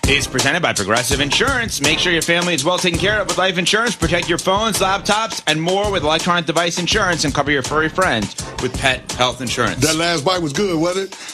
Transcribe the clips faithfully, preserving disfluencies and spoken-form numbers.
is presented by Progressive Insurance. Make sure your family is well taken care of with life insurance. Protect your phones, laptops, and more with electronic device insurance, and cover your furry friends with pet health insurance. That last bite was good, wasn't it?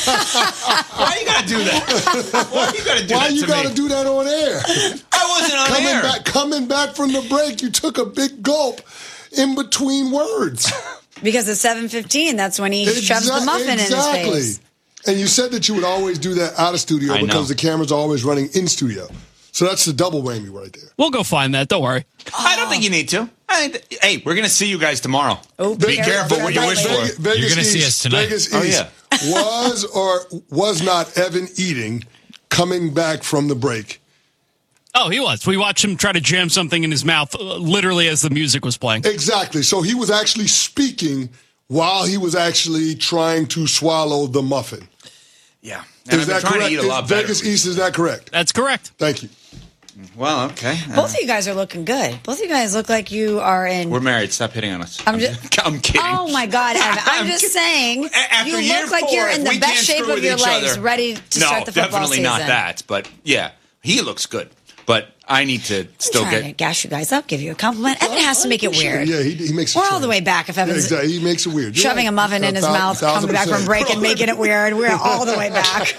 Why you gotta do that? Why you gotta do Why that you to gotta me? do that on air? I wasn't on coming air. Back, coming back from the break, you took a big gulp in between words. Because at seven fifteen, that's when he Exa- shoves the muffin exactly. in his face. And you said that you would always do that out of studio I know. because the cameras are always running in studio. So that's the double whammy right there. We'll go find that. Don't worry. I don't think you need to. I, hey, we're going to see you guys tomorrow. Oh, Be careful. careful what you wish Vegas, for. Vegas You're gonna East, see us tonight. Vegas Oh, East. yeah. Was or was not Evan Eating coming back from the break? Oh, he was. We watched him try to jam something in his mouth uh, literally as the music was playing. Exactly. So he was actually speaking while he was actually trying to swallow the muffin. Yeah. And Is I've that been trying correct? to eat a lot Is better. Vegas East, is that correct? That's correct. Thank you. Well, okay. Uh, Both of you guys are looking good. Both of you guys look like you are in. we're married. Stop hitting on us. I'm just. I'm kidding. Oh my God, Evan! I'm, I'm just kidding. saying. After you year look like four, you're in if the we best can't shape screw of with your each legs, other- ready to no, start the football definitely season. not that. But yeah, he looks good. But I need to I'm still trying to get. gas you guys up, give you a compliment. Evan has to make it weird. Yeah, he, he makes it We're all strange. the way back if Yeah, Evan's exactly. He makes it weird. You're shoving right. a muffin in his Thou- mouth, thousand coming back from percent. break and making it weird. We're all the way back.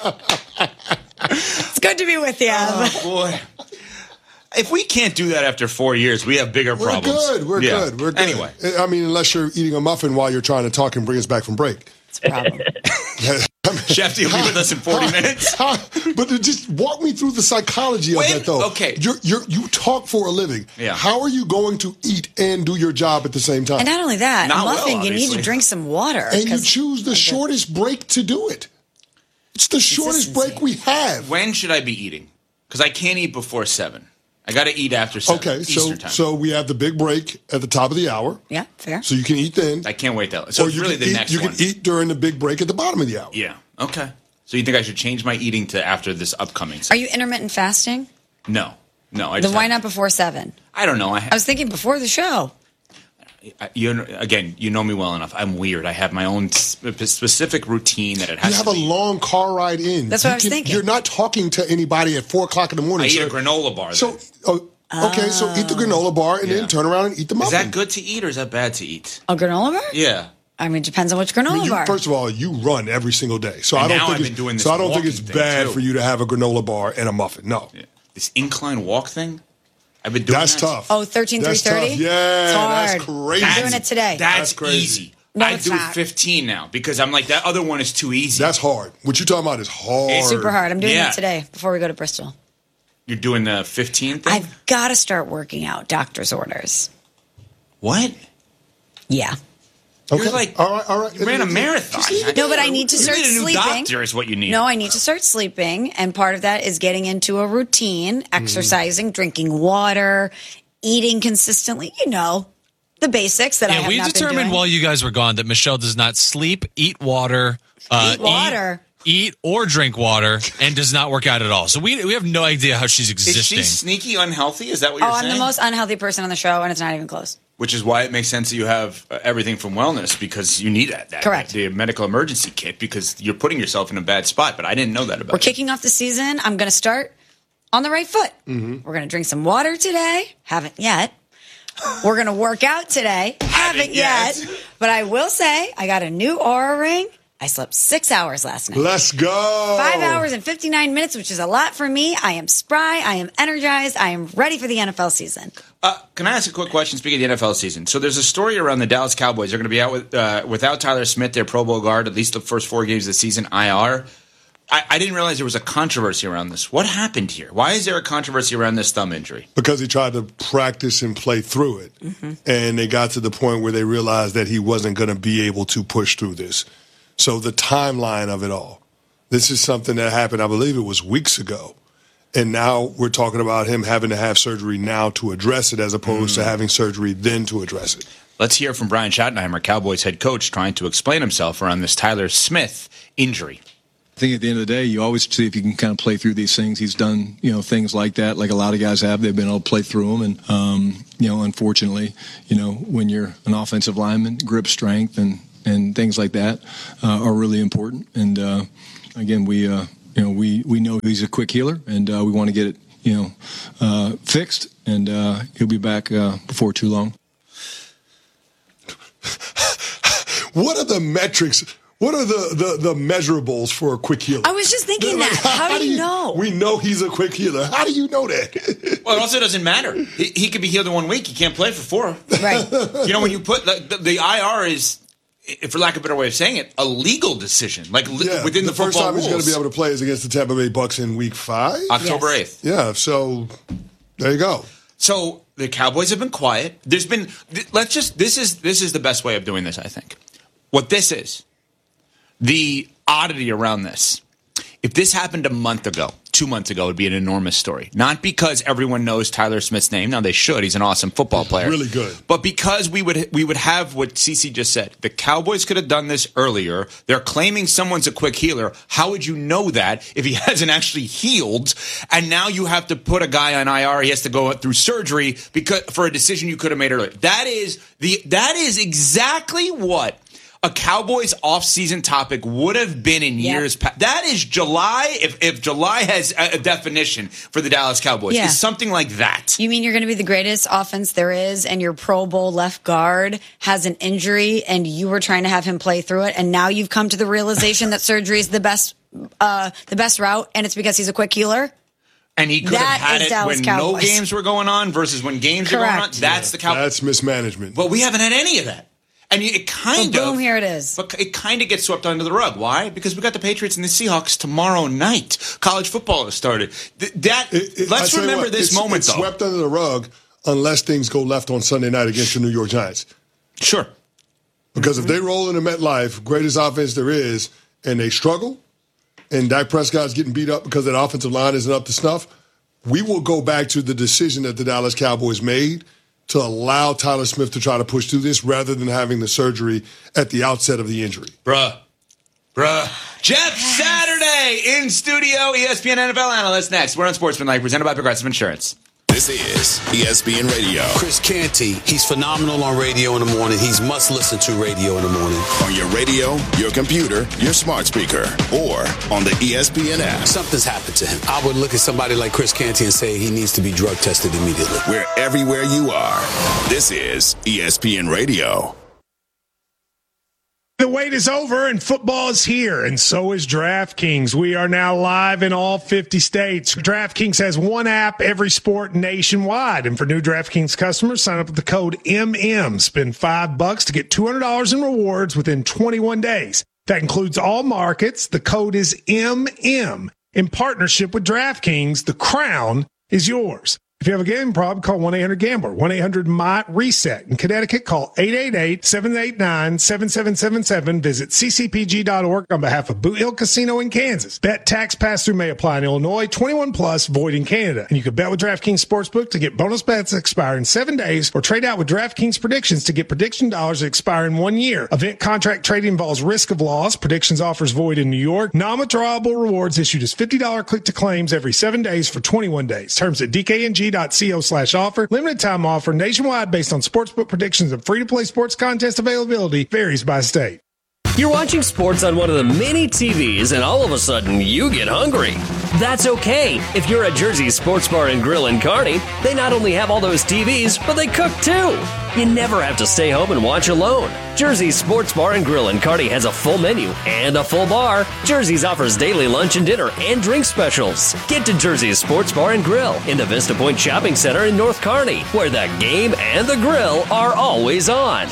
It's good to be with you, Evan. Oh boy. If we can't do that after four years, we have bigger We're problems. good. We're Yeah. good. We're good. Anyway, I mean, unless you're eating a muffin while you're trying to talk and bring us back from break. It's a problem. Shefty will be with us in forty minutes. But to just walk me through the psychology of When- that, though. okay. You're, you're, you talk for a living. Yeah. How are you going to eat and do your job at the same time? And not only that, Not a well, muffin, you need obviously. to drink some water. And you 'cause- choose the shortest break to do it. It's the shortest break we have. When should I be eating? Because I can't eat before seven. I got to eat after seven. Okay, so Eastern time. so we have the big break at the top of the hour. Yeah, fair. So you can eat then. I can't wait that. So or it's you really can the eat, next you one. can eat during the big break at the bottom of the hour. Yeah. Okay. So you think I should change my eating to after this upcoming? Are you intermittent fasting? No. No. I Then just why have- not before seven? I don't know. I, I was thinking before the show. I you again. You know me well enough. I'm weird. I have my own sp- specific routine that it has. You have to a be. long car ride in. That's You what I was thinking. You're not talking to anybody at four o'clock in the morning. I eat so, a granola bar. So, then. oh, okay, so eat the granola bar and Yeah. then turn around and eat the Is muffin. that good to eat or is that bad to eat? A granola bar? Yeah. I mean, it depends on which granola I mean, you, bar. first of all, you run every single day, so And I don't now think I've it's, been doing this so I don't think it's walking thing, bad too. for you to have a granola bar and a muffin. No, Yeah. This incline walk thing. I've been doing that's that. tough. Oh, thirteen That's three thirty? tough. Yeah, It's hard. that's crazy. I'm doing it today. That's, That's crazy. easy. No, I it's do not. fifteen now because I'm like that other one is too easy. That's hard. What you're talking about is hard. It's Super hard. I'm doing Yeah. it today before we go to Bristol. You're doing the fifteen thing. I've got to start working out. Doctor's orders. What? Yeah. Okay. You're like, all right, all right. You ran a marathon. No, but I need to You start need a new sleeping. doctor is what you need. No, I need to start sleeping, and part of that is getting into a routine, exercising, drinking water, eating consistently. You know, the basics that I Yeah, have we not been determined doing. while you guys were gone that Michelle does not sleep, eat water, uh, Eat water. eat, eat or drink water, and does not work out at all. So we we have no idea how she's Is existing. she sneaky unhealthy? Is that what Oh, you're I'm saying? the most unhealthy person on the show, and it's not even close. Which is why it makes sense that you have uh, everything from wellness because you need that. that Correct. The medical emergency kit because you're putting yourself in a bad spot. But I didn't know that about We're you. kicking off the season. I'm going to start on the right foot. Mm-hmm. We're going to drink some water today. Haven't yet. We're going to work out today. Haven't yet. yet. But I will say, I got a new Aura ring. I slept six hours last night. Let's go. Five hours and fifty-nine minutes, which is a lot for me. I am spry. I am energized. I am ready for the N F L season. Uh, can I ask a quick question? Speaking of the N F L season, so there's a story around the Dallas Cowboys. They're going to be out with uh, without Tyler Smith, their Pro Bowl guard, at least the first four games of the season. I R. I, I didn't realize there was a controversy around this. What happened here? Why is there a controversy around this thumb injury? Because he tried to practice and play through it. Mm-hmm. And they got to the point where they realized that he wasn't going to be able to push through this. So the timeline of it all. This is something that happened, I believe it was weeks ago. And now we're talking about him having to have surgery now to address it as opposed Mm. to having surgery then to address it. Let's hear from Brian Schottenheimer, Cowboys head coach, trying to explain himself around this Tyler Smith injury. I think at the end of the day, you always see if you can kind of play through these things. He's done, you know, things like that, like a lot of guys have. They've been able to play through them. And, um, you know, unfortunately, you know, when you're an offensive lineman, grip strength and, and things like that uh, are really important. And, uh, again, we, uh, you know, we, we know he's a quick healer, and uh, we want to get it, you know, uh, fixed, and uh, he'll be back uh, before too long. What are the metrics? What are the, the, the measurables for a quick healer? I was just thinking Like, that. How, how do you know? We know he's a quick healer. How do you know that? Well, it also doesn't matter. He, he could be healed in one week. He can't play for four. Right. You know, when you put the, the, the I R is, for lack of a better way of saying it, a legal decision. Like li- Yeah, within the, the first football time he's going rules. to be able to play is against the Tampa Bay Bucks in Week Five. October Yes. eighth. Yeah, so there you go. So the Cowboys have been quiet. There's been th- let's just this is this is the best way of doing this, I think. What this is, the oddity around this. If this happened a month ago, two months ago, it would be an enormous story. Not because everyone knows Tyler Smith's name. Now they should. He's an awesome football player. Really good. But because we would we would have what Cece just said. The Cowboys could have done this earlier. They're claiming someone's a quick healer. How would you know that if he hasn't actually healed? And now you have to put a guy on I R. He has to go through surgery because for a decision you could have made earlier. That is the that is exactly what a Cowboys offseason topic would have been in Yep. years past. That is July. If, if July has a, a definition for the Dallas Cowboys, Yeah. it's something like that. You mean you're going to be the greatest offense there is, and your Pro Bowl left guard has an injury, and you were trying to have him play through it, and now you've come to the realization that surgery is the best, uh, the best route, and it's because he's a quick healer? And he could That have had is it Dallas when no Cowboys. games were going on versus when games were going on. Correct. That's the Cowboys. That's mismanagement. But we haven't had any of that. And you- it kind Well, of boom, here it is. But it kind of gets swept under the rug. Why? Because we got the Patriots and the Seahawks tomorrow night. College football has started. Th- that It- it- I let's tell you remember what, this it's, moment it's though. swept under the rug unless things go left on Sunday night against the New York Giants. Sure. Because if they roll into MetLife, greatest offense there is, and they struggle, and Dak Prescott's getting beat up because that offensive line isn't up to snuff, we will go back to the decision that the Dallas Cowboys made to allow Tyler Smith to try to push through this rather than having the surgery at the outset of the injury. Bruh. Bruh. Jeff Saturday in studio, E S P N N F L analyst next. We're on Sportsmanlike, presented by Progressive Insurance. This is E S P N Radio. Chris Canty, he's phenomenal on radio in the morning. He's must listen to radio in the morning. On your radio, your computer, your smart speaker, or on the E S P N app. Something's happened to him. I would look at somebody like Chris Canty and say he needs to be drug tested immediately. We're everywhere you are. This is E S P N Radio. The wait is over and football is here, and so is DraftKings. We are now live in all fifty states. DraftKings has one app, every sport nationwide. And for new DraftKings customers, sign up with the code M M. Spend five bucks to get two hundred dollars in rewards within twenty-one days. That includes all markets. The code is M M. In partnership with DraftKings, the crown is yours. If you have a gambling problem, call one eight hundred gambler, one eight hundred M Y reset. In Connecticut, call eight eight eight, seven eight nine, seven seven seven seven. Visit c c p g dot org on behalf of Boot Hill Casino in Kansas. Bet tax pass-through may apply in Illinois, twenty-one plus, void in Canada. And you can bet with DraftKings Sportsbook to get bonus bets that expire in seven days, or trade out with DraftKings Predictions to get prediction dollars that expire in one year. Event contract trading involves risk of loss. Predictions offers void in New York. Non-withdrawable rewards issued as fifty dollars click-to-claims every seven days for twenty-one days. Terms at d k n g dot co slash offer. Limited time offer nationwide based on sportsbook predictions and free-to-play sports contest availability varies by state. You're watching sports on one of the many T Vs, and all of a sudden, you get hungry. That's okay. If you're at Jersey's Sports Bar and Grill in Kearney, they not only have all those T Vs, but they cook too. You never have to stay home and watch alone. Jersey's Sports Bar and Grill in Kearney has a full menu and a full bar. Jersey's offers daily lunch and dinner and drink specials. Get to Jersey's Sports Bar and Grill in the Vista Point Shopping Center in North Kearney, where the game and the grill are always on.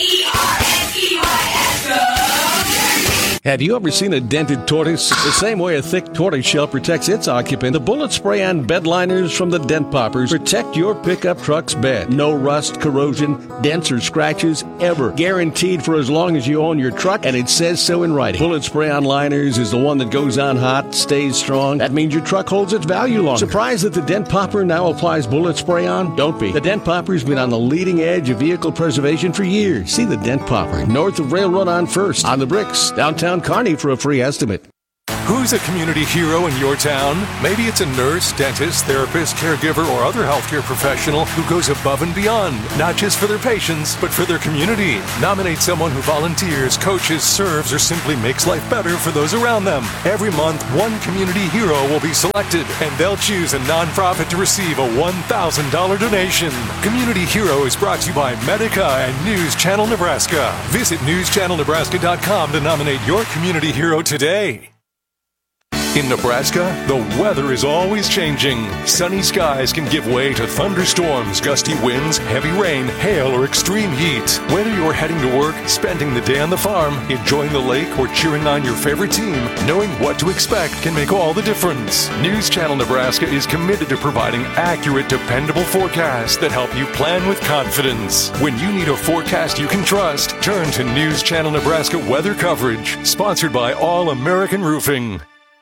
Have you ever seen a dented tortoise? The same way a thick tortoise shell protects its occupant, the bullet spray on bed liners from the Dent Poppers protect your pickup truck's bed. No rust, corrosion, dents, or scratches ever. Guaranteed for as long as you own your truck, and it says so in writing. Bullet spray on liners is the one that goes on hot, stays strong. That means your truck holds its value longer. Surprised that the Dent Popper now applies bullet spray on? Don't be. The Dent Popper's been on the leading edge of vehicle preservation for years. See the Dent Popper north of Railroad on First, on the Bricks, downtown Kearney for a free estimate. Who's a community hero in your town? Maybe it's a nurse, dentist, therapist, caregiver, or other healthcare professional who goes above and beyond, not just for their patients, but for their community. Nominate someone who volunteers, coaches, serves, or simply makes life better for those around them. Every month, one community hero will be selected, and they'll choose a nonprofit to receive a one thousand dollars donation. Community Hero is brought to you by Medica and News Channel Nebraska. Visit news channel nebraska dot com to nominate your community hero today. In Nebraska, the weather is always changing. Sunny skies can give way to thunderstorms, gusty winds, heavy rain, hail, or extreme heat. Whether you're heading to work, spending the day on the farm, enjoying the lake, or cheering on your favorite team, knowing what to expect can make all the difference. News Channel Nebraska is committed to providing accurate, dependable forecasts that help you plan with confidence. When you need a forecast you can trust, turn to News Channel Nebraska weather coverage, sponsored by All American Roofing.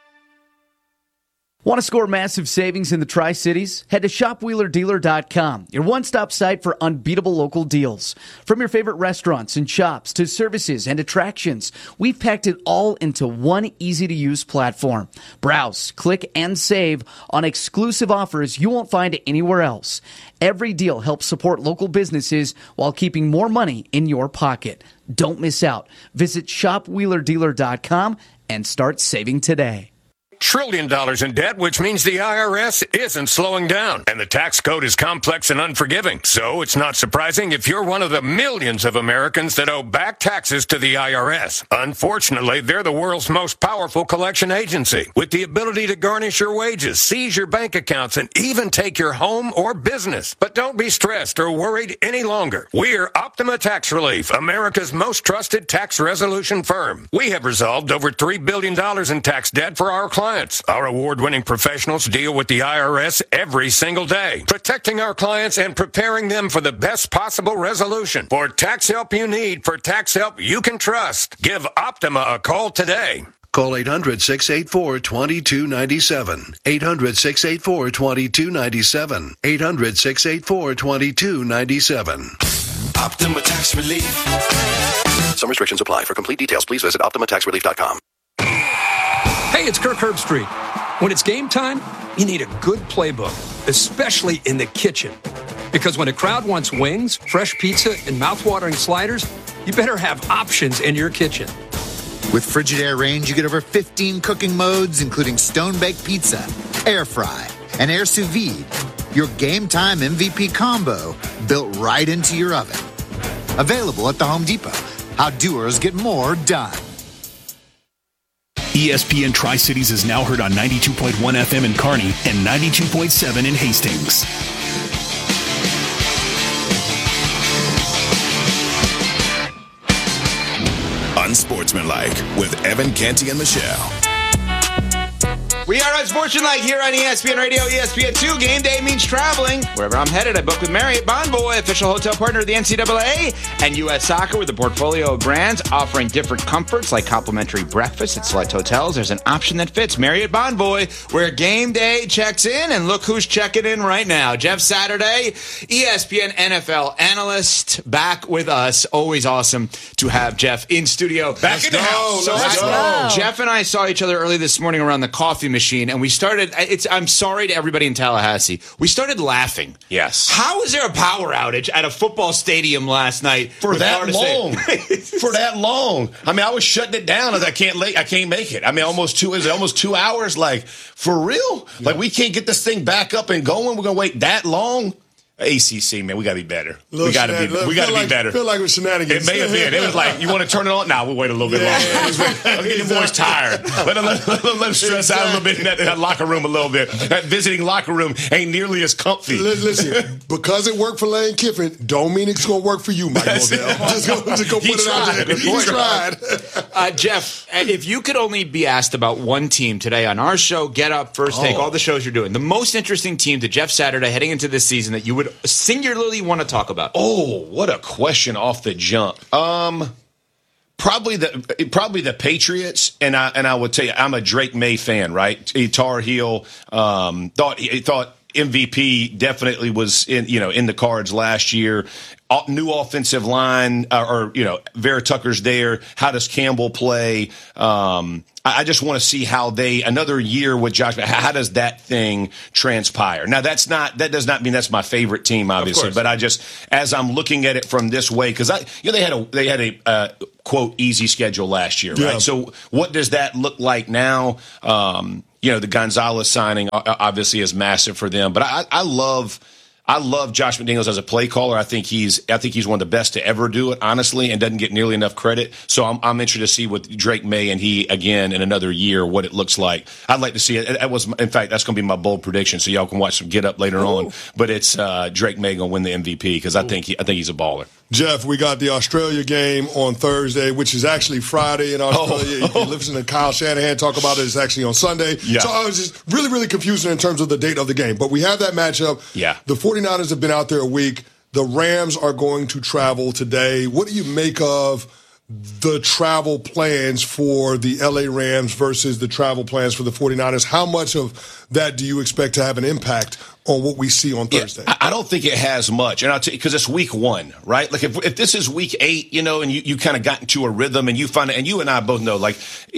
Want to score massive savings in the Tri-Cities? Head to shop wheeler dealer dot com, your one-stop site for unbeatable local deals. From your favorite restaurants and shops to services and attractions, we've packed it all into one easy-to-use platform. Browse, click, and save on exclusive offers you won't find anywhere else. Every deal helps support local businesses while keeping more money in your pocket. Don't miss out. Visit shop wheeler dealer dot com and start saving today. Trillion dollars in debt, which means the I R S isn't slowing down. And the tax code is complex and unforgiving. So it's not surprising if you're one of the millions of Americans that owe back taxes to the I R S. Unfortunately, they're the world's most powerful collection agency, with the ability to garnish your wages, seize your bank accounts, and even take your home or business. But don't be stressed or worried any longer. We're Optima Tax Relief, America's most trusted tax resolution firm. We have resolved over three billion dollars in tax debt for our clients. Our award-winning professionals deal with the I R S every single day, protecting our clients and preparing them for the best possible resolution. For tax help you need, for tax help you can trust, give Optima a call today. Call eight hundred, six eight four, two two nine seven. eight hundred, six eight four, two two nine seven. eight hundred, six eight four, two two nine seven. Optima Tax Relief. Some restrictions apply. For complete details, please visit optima tax relief dot com. Hey, it's Kirk Herbstreit. When it's game time, you need a good playbook, especially in the kitchen. Because when a crowd wants wings, fresh pizza, and mouthwatering sliders, you better have options in your kitchen. With Frigidaire Range, you get over fifteen cooking modes, including stone-baked pizza, air fry, and air sous vide. Your game time M V P combo built right into your oven. Available at the Home Depot. How doers get more done. E S P N Tri-Cities is now heard on ninety-two point one F M in Kearney and ninety-two point seven in Hastings. Unsportsmanlike with Evan Canty and Michelle. We are Unsportsmanlike here on E S P N Radio, E S P N two. Game day means traveling. Wherever I'm headed, I book with Marriott Bonvoy, official hotel partner of the N C double A, and U S Soccer with a portfolio of brands offering different comforts like complimentary breakfast at select hotels. There's an option that fits. Marriott Bonvoy, where game day checks in, and look who's checking in right now. Jeff Saturday, E S P N N F L analyst, back with us. Always awesome to have Jeff in studio. Back Let's in the go. house. So Let's I- go. Jeff and I saw each other early this morning around the coffee machine. And we started, it's, I'm sorry to everybody in Tallahassee. We started laughing. Yes. How is there a power outage at a football stadium last night? For that long. For that long. I mean, I was shutting it down as I can't late, I can't make it. I mean, almost two, is it almost two hours? Like, for real? Yeah. Like, we can't get this thing back up and going? We're going to wait that long? A C C, man, we got to be better. Little we got to be, we got to be like, better. Feel like it was shenanigans. It may have been. It was like, you want to turn it on? Now nah, we'll wait a little bit yeah, longer. I'm getting the boys tired. Let them, let, let, let them stress exactly. out a little bit in that, in that locker room a little bit. That visiting locker room ain't nearly as comfy. Listen, because it worked for Lane Kiffin, don't mean it's going to work for you, Mike Modell. Just go, just go put he it tried. out there. He He tried. Uh, Jeff, if you could only be asked about one team today on our show, Get Up, First Take, Oh. all the shows you're doing, the most interesting team to Jeff Saturday heading into this season that you would singularly want to talk about? Oh, what a question off the jump. Um, probably the probably the Patriots, and I and I would tell you, I'm a Drake May fan, right? Tar Heel. Um, thought he thought M V P definitely was in, you know, in the cards last year. New offensive line, uh, or, you know, Vera Tucker's there. How does Campbell play? Um, I just want to see how they, another year with Josh, how does that thing transpire? Now, that's not, that does not mean that's my favorite team, obviously, but I just, as I'm looking at it from this way, because I, you know, they had a, they had a, uh, quote, easy schedule last year, right? Yeah. So what does that look like now? Um, you know, the Gonzalez signing obviously is massive for them, but I, I love, I love Josh McDaniels as a play caller. I think he's I think he's one of the best to ever do it, honestly, and doesn't get nearly enough credit. So I'm, I'm interested to see with Drake May and he again in another year what it looks like. I'd like to see it. That was, in fact, that's going to be my bold prediction. So y'all can watch some Get Up later Ooh. on. But it's uh, Drake May going to win the M V P because I think he, I think he's a baller. Jeff, we got the Australia game on Thursday, which is actually Friday in Australia. Oh. You can listen to Kyle Shanahan talk about it. It's actually on Sunday. Yeah. So I was just really, really confusing in terms of the date of the game. But we have that matchup. Yeah. The 49ers have been out there a week. The Rams are going to travel today. What do you make of the travel plans for the L A Rams versus the travel plans for the 49ers? How much of that do you expect to have an impact on what we see on Thursday? Yeah, I don't think it has much, and I'll tell you because it's week one, right? Like if if this is week eight, you know, and you, you kind of got into a rhythm, and you find it, and you and I both know, like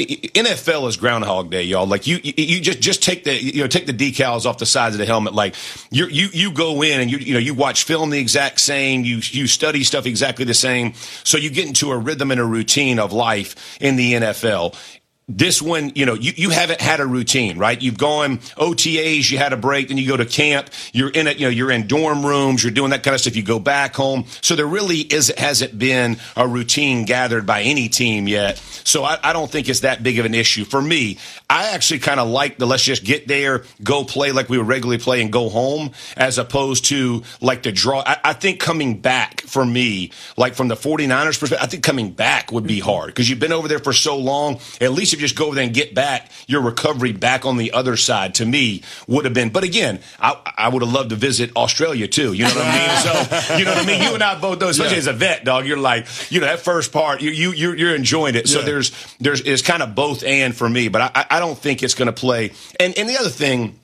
N F L is Groundhog Day, y'all. Like you you just just take the you know take the decals off the sides of the helmet. Like you you you go in and you you know you watch film the exact same, you you study stuff exactly the same, so you get into a rhythm and a routine of life in the N F L. This one, you know, you, you haven't had a routine, right? You've gone O T As, you had a break, then you go to camp, you're in it, you know, you're in dorm rooms, you're doing that kind of stuff, you go back home. So there really is, hasn't been a routine gathered by any team yet. So I, I don't think it's that big of an issue. For me, I actually kind of like the let's just get there, go play like we would regularly play and go home, as opposed to like the draw. I, I think coming back for me, like from the 49ers perspective, I think coming back would be hard because you've been over there for so long. At least if you just go over there and get back, your recovery back on the other side, to me, would have been. But again, I, I would have loved to visit Australia too. You know what I mean? So, you know what I mean? You and I both know, especially yeah. as a vet, dog, you're like, you know, that first part, you, you, you're, you're enjoying it. So yeah. there's, there's, it's kind of both and for me, but I, I don't think it's going to play. And, and the other thing,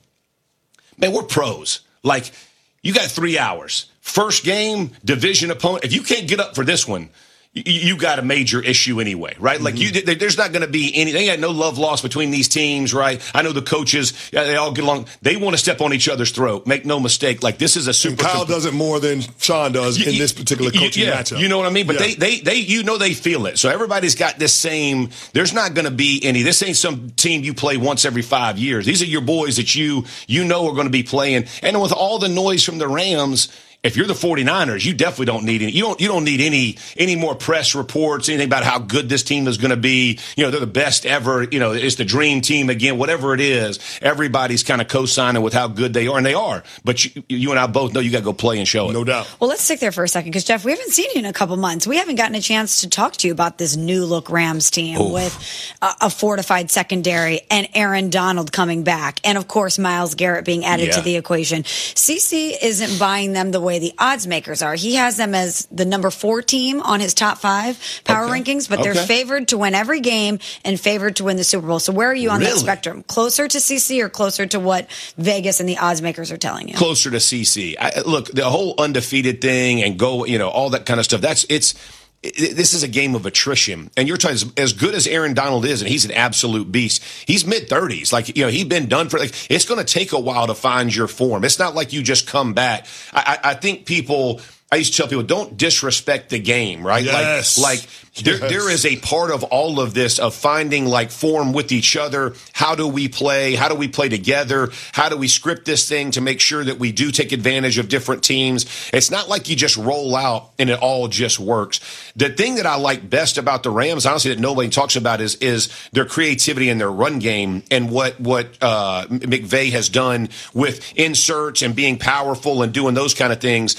man, we're pros. Like, you got three hours. First game, division opponent. If you can't get up for this one, you got a major issue anyway, right? Like you, there's not going to be any. They got no love lost between these teams, right? I know the coaches; they all get along. They want to step on each other's throat. Make no mistake. Like this is a super. And Kyle does it more than Sean does in this particular coaching yeah, matchup. You know what I mean? But yeah. they, they, they, you know, they feel it. So everybody's got this same. There's not going to be any. This ain't some team you play once every five years. These are your boys that you you know are going to be playing. And with all the noise from the Rams, if you're the 49ers, you definitely don't need any. You don't. You don't need any any more press reports, anything about how good this team is going to be. You know, they're the best ever. You know, it's the dream team again. Whatever it is, everybody's kind of co-signing with how good they are, and they are. But you, you and I both know you got to go play and show it. No doubt. Well, let's stick there for a second because Jeff, we haven't seen you in a couple months. We haven't gotten a chance to talk to you about this new look Rams team Oof. with a, a fortified secondary and Aaron Donald coming back, and of course Myles Garrett being added yeah. to the equation. C C isn't buying them the way the odds makers are. He has them as the number four team on his top five power okay. rankings, but okay. they're favored to win every game and favored to win the Super Bowl. So where are you on really? that spectrum? Closer to C C or closer to what Vegas and the odds makers are telling you? Closer to C C. I, look, the whole undefeated thing and go, you know, all that kind of stuff. That's it's. This is a game of attrition, and you're talking as good as Aaron Donald is, and he's an absolute beast. He's mid thirties, like you know, he's been done for. Like it's going to take a while to find your form. It's not like you just come back. I, I, I think people. I used to tell people, don't disrespect the game, right? Yes. Like, like there, yes. there is a part of all of this of finding like form with each other. How do we play? How do we play together? How do we script this thing to make sure that we do take advantage of different teams? It's not like you just roll out and it all just works. The thing that I like best about the Rams, honestly, that nobody talks about is, is their creativity and their run game and what, what, uh, McVay has done with inserts and being powerful and doing those kind of things.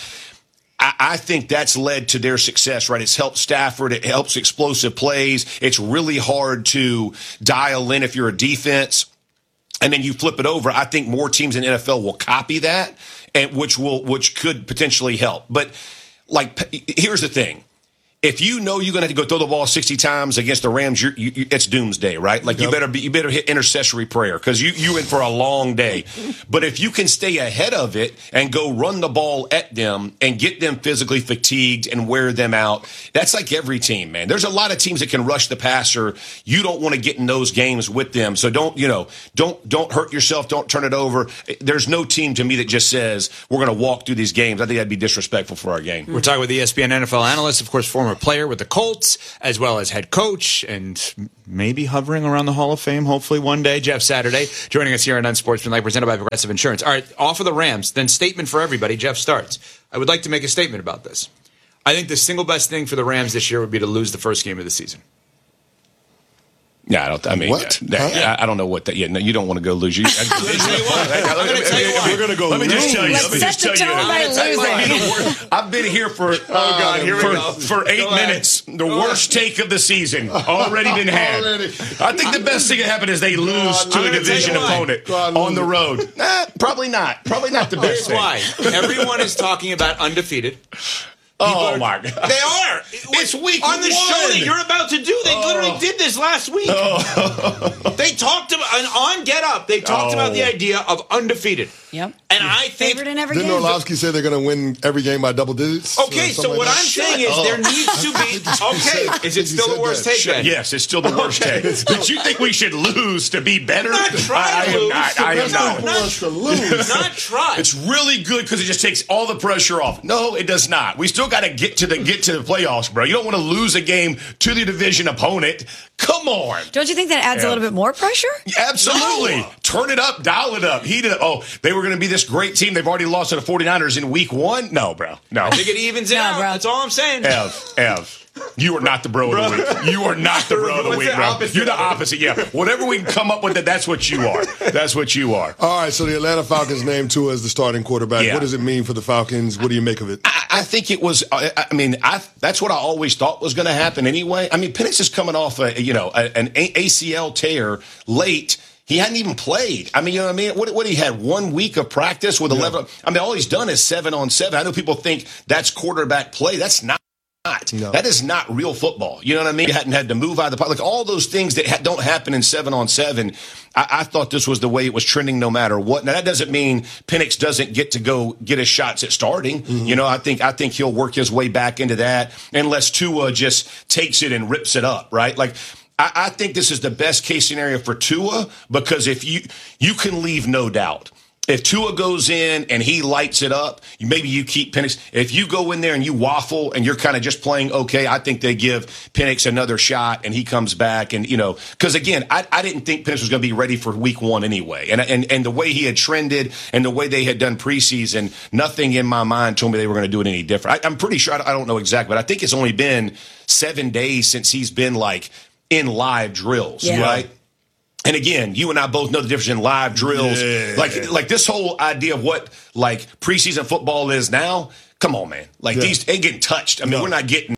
I think that's led to their success, right? It's helped Stafford. It helps explosive plays. It's really hard to dial in if you're a defense. And then you flip it over. I think more teams in the N F L will copy that, and which will, which could potentially help. But like, here's the thing. if you know you're going to have to go throw the ball sixty times against the Rams, you're, you, you, it's doomsday, right? Like, yep. you better be, you better hit intercessory prayer because you, you in for a long day. But if you can stay ahead of it and go run the ball at them and get them physically fatigued and wear them out, that's like every team, man. There's a lot of teams that can rush the passer. You don't want to get in those games with them. So don't, you know, don't, don't hurt yourself. Don't turn it over. There's no team to me that just says we're going to walk through these games. I think that'd be disrespectful for our game. We're talking with E S P N N F L analyst, of course, former player with the Colts, as well as head coach, and maybe hovering around the Hall of Fame, hopefully one day. Jeff Saturday joining us here on Unsportsmanlike, presented by Progressive Insurance. All right, off of the Rams, then statement for everybody. Jeff starts. I would like to make a statement about this. I think the single best thing for the Rams this year would be to lose the first game of the season. Yeah, I don't. I mean, what? That, huh? I, I don't know what that. Yeah, no, you don't want to go lose. You, I, I'm going to tell you why. We're going to go. Let me lose. just tell you. Let's Let me set just the tell tone you. by losing. I've been here for oh God, here we for, go. for eight Go ahead. minutes. The Go worst ahead. take of the season already been had. Already. I think the best thing that happened is they lose God, to I'm a gonna division tell you why. opponent God, on the road. Nah, probably not. Probably not the best Here's thing. why. Everyone is talking about undefeated. Oh my God! They are. It's week on the one. show that you're about to do. They Oh. literally did this last week. Oh. They talked about and on Get Up. They talked Oh. about the idea of undefeated. Yep. And I think Favorite in every Didn't game. Orlovsky say they're going to win every game by double digits? Okay, Or so something what like I'm that? saying is there needs to be. Okay, is it You still said the worst that. take then? Yes, it's still the worst Okay. take. But you think we should lose to be better? Not try I, I to am lose. not. I am That's not. not for us to lose. Not try. It's really good because it just takes all the pressure off. No, it does not. We still got to get to the get to the playoffs, bro. You don't want to lose a game to the division opponent. Come on. Don't you think that adds Yeah. a little bit more pressure? Absolutely. No. Turn it up, dial it up, heat it up. Oh, they were going to be this great team. They've already lost to the 49ers in week one? No, bro. No. I think it evens it No, out. bro. That's all I'm saying. Ev, Ev. You are not the bro of the week. You are not the bro of the What's week, the bro. opposite You're the of it? opposite. Yeah. Whatever we can come up with, that that's what you are. That's what you are. All right, so the Atlanta Falcons named Tua as the starting quarterback. Yeah. What does it mean for the Falcons? What do you make of it? I, I think it was. I, I mean, I that's what I always thought was going to happen anyway. I mean, Penix is coming off a you know a, an A C L tear late. He hadn't even played. I mean, you know what I mean? What, what he had one week of practice with eleven. I mean, all he's done is seven on seven. I know people think that's quarterback play. That's not. No. That is not real football. You know what I mean? You hadn't had to move out of the pocket. Like all those things that ha- don't happen in seven on seven. I-, I thought this was the way it was trending no matter what. Now, that doesn't mean Penix doesn't get to go get his shots at starting. Mm-hmm. You know, I think I think he'll work his way back into that unless Tua just takes it and rips it up, right? Like, I, I think this is the best case scenario for Tua because if you you can leave no doubt. If Tua goes in and he lights it up, maybe you keep Penix. If you go in there and you waffle and you're kind of just playing okay, I think they give Penix another shot and he comes back. And, you know, because again, I, I didn't think Penix was going to be ready for week one anyway. And, and and the way he had trended and the way they had done preseason, nothing in my mind told me they were going to do it any different. I, I'm pretty sure, I don't know exactly, but I think it's only been seven days since he's been like in live drills, Yeah. right? And again, you and I both know the difference in live drills. Yeah. Like, like this whole idea of what like preseason football is now. Come on, man. Like Yeah. these ain't getting touched. I mean, No. we're not getting.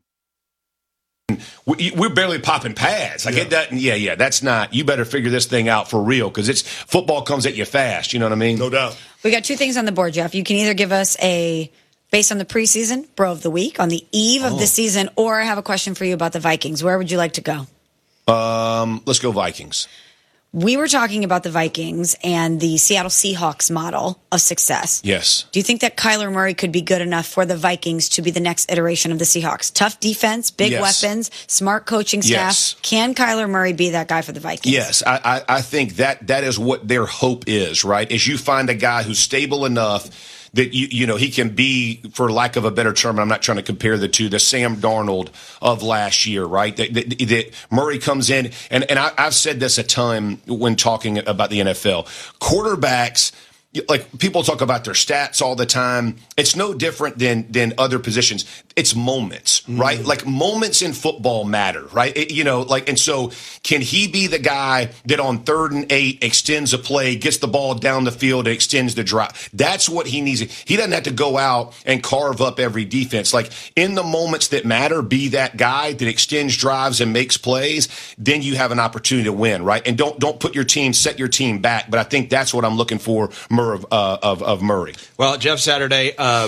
we- We're barely popping pads. I Yeah. get that. And yeah, yeah. That's not. You better figure this thing out for real because it's football comes at you fast. You know what I mean? No doubt. We got two things on the board, Jeff. You can either give us a based on the preseason bro of the week on the eve of Oh. the season, or I have a question for you about the Vikings. Where would you like to go? Um, let's go Vikings. We were talking about the Vikings and the Seattle Seahawks model of success. Yes. Do you think that Kyler Murray could be good enough for the Vikings to be the next iteration of the Seahawks? Tough defense, big Yes. weapons, smart coaching staff. Yes. Can Kyler Murray be that guy for the Vikings? Yes, I, I, I think that that is what their hope is, right? Is you find a guy who's stable enough that you you know he can be, for lack of a better term, I'm not trying to compare the two, the Sam Darnold of last year, right? That, that, that Murray comes in, and, and I, I've said this a ton when talking about the N F L. Quarterbacks, like people talk about their stats all the time. It's no different than than other positions. It's moments, right? Mm. Like moments in football matter, right? It, you know, like, and so can he be the guy that on third and eight extends a play, gets the ball down the field, and extends the drive? That's what he needs. He doesn't have to go out and carve up every defense. Like in the moments that matter, be that guy that extends drives and makes plays. Then you have an opportunity to win, right? And don't don't put your team, set your team back. But I think that's what I'm looking for. Of, uh, of, of Murray. Well, Jeff Saturday, um,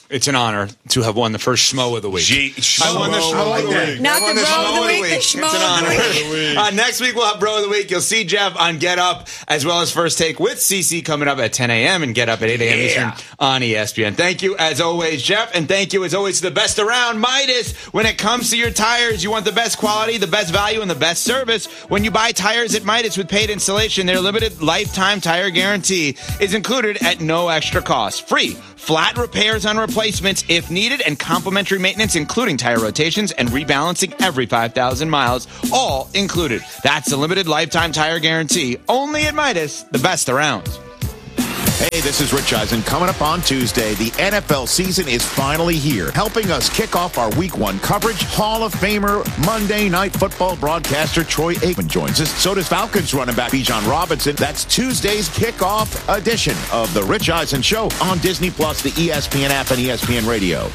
It's an honor to have won the first Schmo of the week. Gee, I won the Schmo of the week. Not I won the the Bro Schmo of the Week, the It's Schmo an of the honor. Week. Uh, next week we'll have Bro of the Week. You'll see Jeff on Get Up as well as First Take with C C coming up at ten a.m. and Get Up at eight a.m. Yeah. Eastern on E S P N. Thank you as always, Jeff, and thank you as always to the best around, Midas. When it comes to your tires, you want the best quality, the best value, and the best service. When you buy tires at Midas with paid installation, their limited lifetime tire guarantee is included at no extra cost. Free flat repairs on replacements if needed, and complimentary maintenance, including tire rotations and rebalancing every five thousand miles, all included. That's the limited lifetime tire guarantee, only at Midas, the best around. Hey, this is Rich Eisen. Coming up on Tuesday, the N F L season is finally here. Helping us kick off our week one coverage, Hall of Famer, Monday Night Football broadcaster Troy Aikman joins us. So does Falcons running back Bijan Robinson. That's Tuesday's kickoff edition of the Rich Eisen Show on Disney Plus, the E S P N app, and E S P N Radio.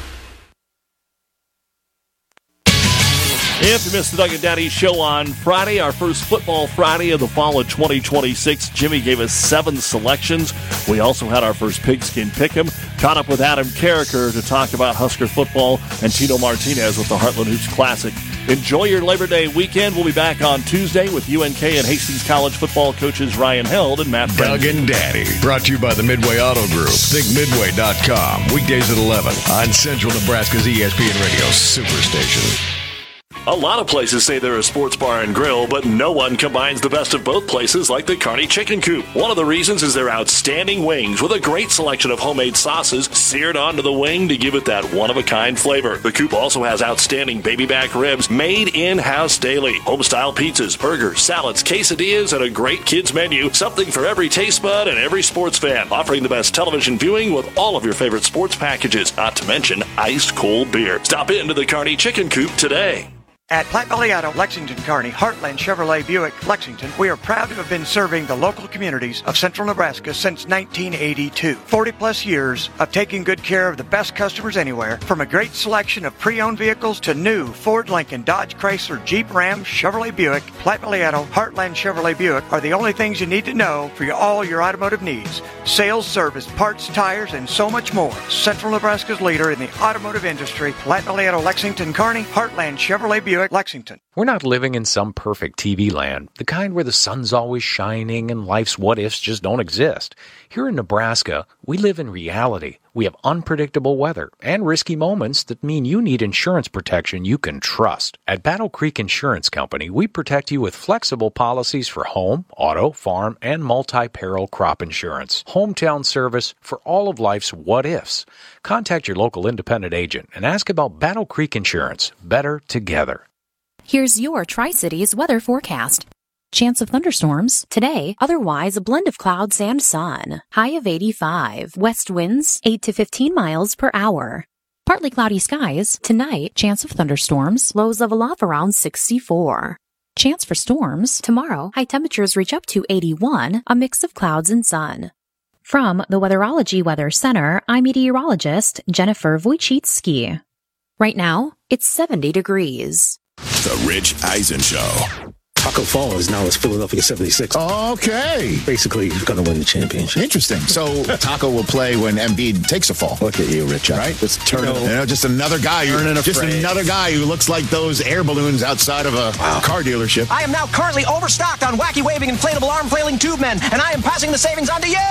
If you missed the Doug and Daddy show on Friday, our first Football Friday of the fall of twenty twenty-six, Jimmy gave us seven selections. We also had our first Pigskin Pick'em. Caught up with Adam Carricker to talk about Husker football and Tino Martinez with the Heartland Hoops Classic. Enjoy your Labor Day weekend. We'll be back on Tuesday with U N K and Hastings College football coaches Ryan Held and Matt Brennan. Doug and Daddy, brought to you by the Midway Auto Group. think midway dot com. Weekdays at eleven on Central Nebraska's E S P N Radio Superstation. A lot of places say they're a sports bar and grill, but no one combines the best of both places like the Kearney Chicken Coop. One of the reasons is their outstanding wings with a great selection of homemade sauces seared onto the wing to give it that one-of-a-kind flavor. The Coop also has outstanding baby back ribs made in-house daily, home-style pizzas, burgers, salads, quesadillas, and a great kids menu. Something for every taste bud and every sports fan. Offering the best television viewing with all of your favorite sports packages, not to mention iced cold beer. Stop into the Kearney Chicken Coop today. At Platte Valley Auto, Lexington, Kearney, Heartland Chevrolet Buick, Lexington, we are proud to have been serving the local communities of central Nebraska since nineteen eighty-two. forty plus years of taking good care of the best customers anywhere, from a great selection of pre-owned vehicles to new Ford, Lincoln, Dodge, Chrysler, Jeep, Ram, Chevrolet Buick. Platte Valley Auto, Heartland Chevrolet Buick are the only things you need to know for your, all your automotive needs. Sales, service, parts, tires, and so much more. Central Nebraska's leader in the automotive industry, Platte Valley Auto, Lexington, Kearney, Heartland Chevrolet Buick, Lexington. We're not living in some perfect T V land, the kind where the sun's always shining and life's what-ifs just don't exist. Here in Nebraska, we live in reality. We have unpredictable weather and risky moments that mean you need insurance protection you can trust. At Battle Creek Insurance Company, we protect you with flexible policies for home, auto, farm, and multi-peril crop insurance. Hometown service for all of life's what-ifs. Contact your local independent agent and ask about Battle Creek Insurance. Better together. Here's your Tri-Cities weather forecast. Chance of thunderstorms today, otherwise a blend of clouds and sun. High of eighty-five. West winds eight to fifteen miles per hour. Partly cloudy skies tonight, chance of thunderstorms, lows level off around sixty-four. Chance for storms tomorrow, high temperatures reach up to eighty-one, a mix of clouds and sun. From the Weatherology Weather Center, I'm meteorologist Jennifer Wojcicki. Right now, it's seventy degrees. The Rich Eisen Show. Taco Fall is now as Philadelphia seventy-six. Okay. Basically, he's going to win the championship. Interesting. So Taco will play when Embiid takes a fall. Look at you, Rich. Right? Just turn you know, it. You know, just another guy. Who, just afraid. another guy who looks like those air balloons outside of a wow. car dealership. I am now currently overstocked on wacky waving inflatable arm flailing tube men, and I am passing the savings on to you.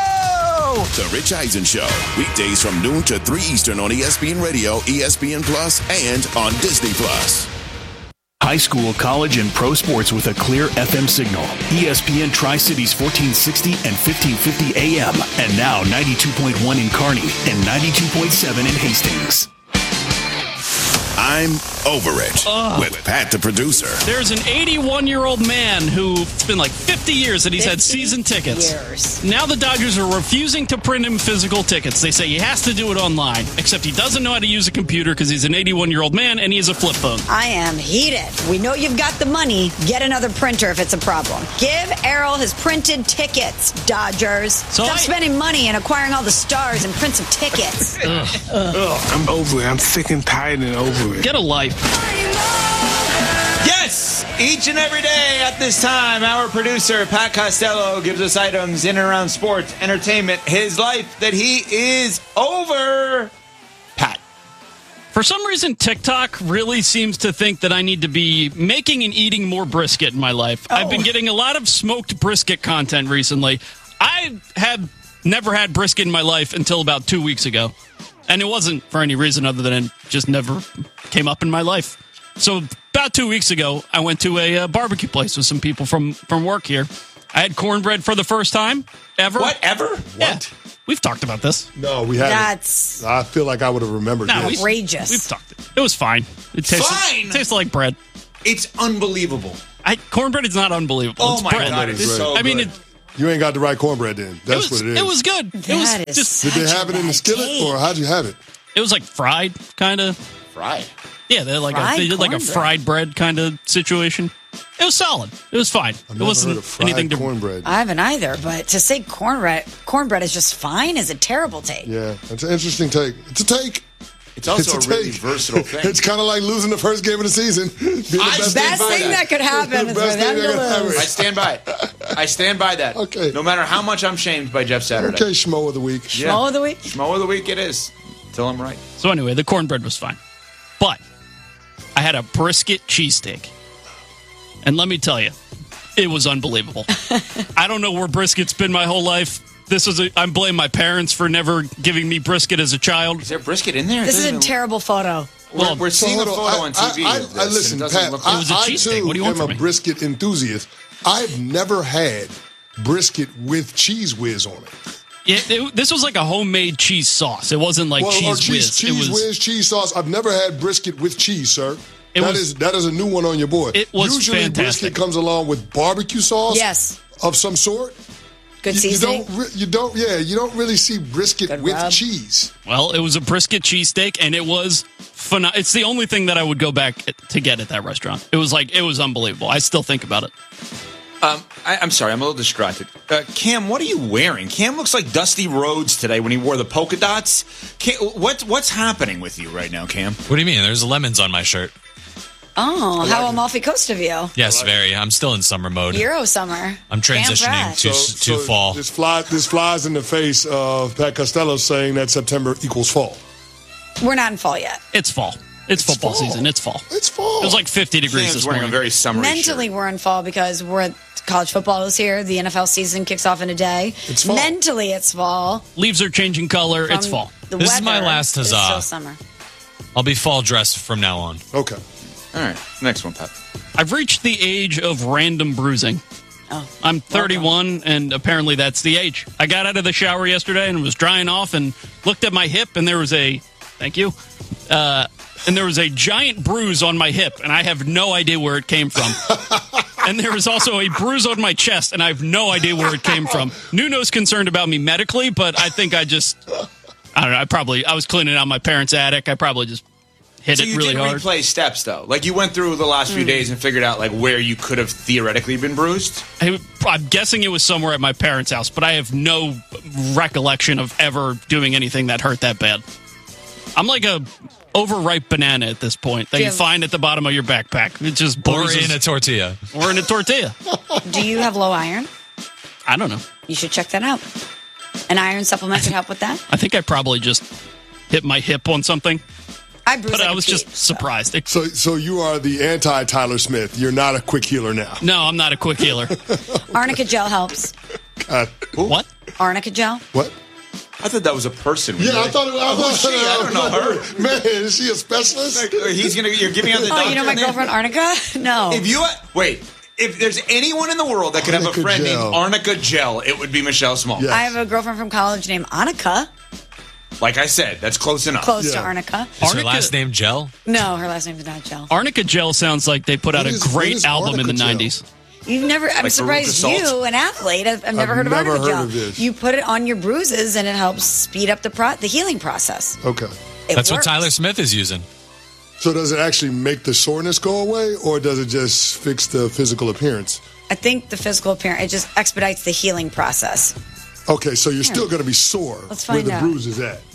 The Rich Eisen Show. Weekdays from noon to three Eastern on E S P N Radio, E S P N Plus, and on Disney Plus. High school, college, and pro sports with a clear F M signal. E S P N Tri-Cities fourteen sixty and fifteen fifty A M. And now ninety-two point one in Kearney and ninety-two point seven in Hastings. I'm Over It Ugh. with Pat the producer. There's an eighty-one-year-old man who it's been like fifty years that he's had season tickets. Years. Now the Dodgers are refusing to print him physical tickets. They say he has to do it online, except he doesn't know how to use a computer because he's an eighty-one-year-old man and he has a flip phone. I am heated. We know you've got the money. Get another printer if it's a problem. Give Errol his printed tickets, Dodgers. So Stop I- spending money and acquiring all the stars and prints of tickets. Ugh. Ugh, I'm over it. I'm sick and tired and over it. Get a life. Yes! Each and every day at this time, our producer, Pat Costello, gives us items in and around sports, entertainment, his life that he is over. Pat. For some reason, TikTok really seems to think that I need to be making and eating more brisket in my life. Oh. I've been getting a lot of smoked brisket content recently. I had never had brisket in my life until about two weeks ago. And it wasn't for any reason other than it just never came up in my life. So about two weeks ago, I went to a uh, barbecue place with some people from, from work here. I had cornbread for the first time ever. What? Ever? Yeah. We've talked about this. No, we haven't. That's I feel like I would have remembered No, this. outrageous. We've talked. It was fine. It tasted, Fine? tasted like bread. It's unbelievable. I, cornbread is not unbelievable. Oh it's my bread. God, it is so I mean, good. it, You ain't got the right cornbread then. That's it was, what it is. It was good. That it was is just. Did they such have a it in the bad skillet, take. or how'd you have it? It was like fried, kind of. Fried. Yeah, they're like a, Fried they did like a cornbread. fried bread kind of situation. It was solid. It was fine. I've it never wasn't heard of fried anything to. cornbread. I haven't either, but to say cornbread cornbread is just fine is a terrible take. Yeah, it's an interesting take. It's a take. It's also It's a really take. versatile thing. It's kind of like losing the first game of the season. Being the I best stand Best by thing that. that could happen The is for best them thing to that could happen. lose. I stand by it. I stand by that. Okay. No matter how much I'm shamed by Jeff Saturday. Okay, schmo of the week. Yeah. Schmo of the week? Schmo of the week it is. Until I'm right. So anyway, the cornbread was fine, but I had a brisket cheesesteak, and let me tell you, it was unbelievable. I don't know where brisket's been my whole life. This is a, I blame my parents for never giving me brisket as a child. Is there brisket in there? It This is doesn't a even- terrible photo. We're, we're seeing a So, photo hold on T V. I, I, of this, I and listen, it doesn't Pat. look I, like- It was a I cheesesteak. too What do you want am from a me? brisket enthusiast. I've never had brisket with cheese whiz on it. It, it, this was like a homemade cheese sauce. It wasn't like well, or cheese cheese, whiz. cheese it was. whiz, cheese sauce. I've never had brisket with cheese, sir. It That was- is that is a new one on your board. It was Usually fantastic. brisket comes along with barbecue sauce. Yes. Of some sort. Good You, you seasoning. don't. re- You don't. Yeah. You don't really see brisket Good with rub. cheese. Well, it was a brisket cheesesteak, and it was phenomenal. It's the only thing that I would go back to get at that restaurant. It was like it was unbelievable. I still think about it. Um, I, I'm sorry, I'm a little distracted. Uh, Cam, what are you wearing? Cam looks like Dusty Rhodes today when he wore the polka dots. Cam, what, what's happening with you right now, Cam? What do you mean? There's lemons on my shirt. Oh, how Amalfi Coast of you. Yes, very. I'm still in summer mode. Euro summer. I'm Damn transitioning Brad. to to fall. This fly. This flies in the face of Pat Costello saying that September equals fall. We're not in fall yet. It's fall. It's, football fall. season. It's fall. It's fall. It was like fifty degrees Cam's this wearing morning. a very summery Mentally, we're in fall because we're college football is here. The N F L season kicks off in a day. It's fall. Mentally, it's fall. Leaves are changing color. From It's fall. The This is my weather, last it's huzzah. still summer. I'll be fall dressed from now on. Okay. All right, next one, Pat. I've reached the age of random bruising. Oh, I'm thirty-one, and apparently that's the age. I got out of the shower yesterday and was drying off and looked at my hip, and there was a, thank you, uh, and there was a giant bruise on my hip, and I have no idea where it came from. And there was also a bruise on my chest, and I have no idea where it came from. Nuno's concerned about me medically, but I think I just, I don't know, I probably, I was cleaning out my parents' attic. I probably just hit So it you really did hard. replay steps, though. Like, you went through the last few days and figured out, like, where you could have theoretically been bruised? I, I'm guessing it was somewhere at my parents' house, but I have no recollection of ever doing anything that hurt that bad. I'm like a overripe banana at this point that you Yeah. find at the bottom of your backpack. It just Or bruises. in a tortilla. Or in a tortilla. Do you have low iron? I don't know. You should check that out. An iron supplement could help with that. I think I probably just hit my hip on something, I bruise but like I a was peach, just surprised. It- So, so you are the anti Tyler Smith. You're not a quick healer now. no, I'm not a quick healer. Arnica gel helps. God. What? Arnica gel. What? I thought that was a person. Yeah, I thought it was. Who's she? I don't know her. Man, is she a specialist? Like, he's gonna. You're giving out the Oh, doctor you know my name? girlfriend Arnica? No. If you wait, if there's anyone in the world that could have a Arnica friend Gel. named Arnica Gel, it would be Michelle Small. Yeah. I have a girlfriend from college named Annika. Like I said, that's close enough. Close to Yeah. Arnica. Is her Arnica- last name Gel? No, her last name is not Gel. Arnica Gel sounds like they put out What a is- what great is album in the Arnica Gel? nineties. You've never, I'm Like surprised Veruca you, Salt? an athlete, I've, I've never I've heard of never Arnica heard Gel. of this. You put it on your bruises and it helps speed up the pro- the healing process. Okay. It That's works. what Tyler Smith is using. So does it actually make the soreness go away, or does it just fix the physical appearance? I think the physical appearance, it just expedites the healing process. Okay, so you're still going to be sore Let's where find the out. bruise is at.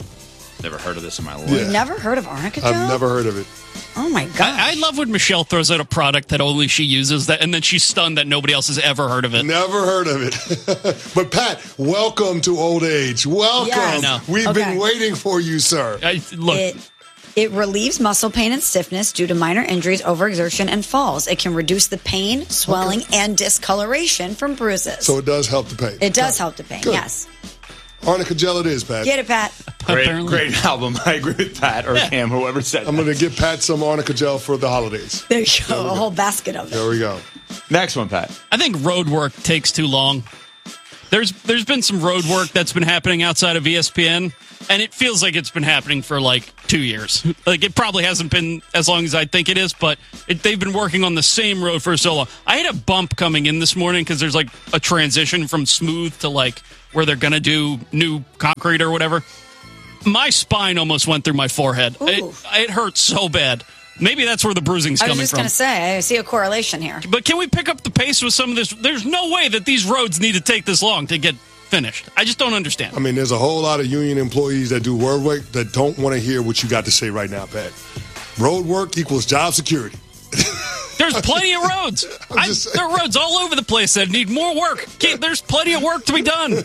Never heard of this in my life. Yeah. You've never heard of Arnica Gel? I've never heard of it. Oh my gosh. I, I love when Michelle throws out a product that only she uses, that, and then she's stunned that nobody else has ever heard of it. Never heard of it. But Pat, welcome to old age. Welcome. Yes. I know. We've Okay. been waiting for you, sir. I, look, It It relieves muscle pain and stiffness due to minor injuries, overexertion, and falls. It can reduce the pain, swelling, okay. and discoloration from bruises. So it does help the pain. It does help the pain, Good. yes. Arnica Gel it is, Pat. Get it, Pat. Great, great album. I agree with Pat or Cam, whoever said I'm that. going to get Pat some Arnica Gel for the holidays. There you go. There a whole basket of it. There we go. Next one, Pat. I think road work takes too long. There's There's been some road work that's been happening outside of E S P N, and it feels like it's been happening for like two years. Like it probably hasn't been as long as I think it is, but it, they've been working on the same road for so long. I had a bump coming in this morning because there's like a transition from smooth to like where they're going to do new concrete or whatever. My spine almost went through my forehead. It, it hurt so bad. Maybe that's where the bruising's coming from. I was just going to say, I see a correlation here. But can we pick up the pace with some of this? There's no way that these roads need to take this long to get finished. I just don't understand. I mean, there's a whole lot of union employees that do road work that don't want to hear what you got to say right now, Pat. Road work equals job security. There's plenty of roads. I, there are roads all over the place that need more work. Can't, there's plenty of work to be done.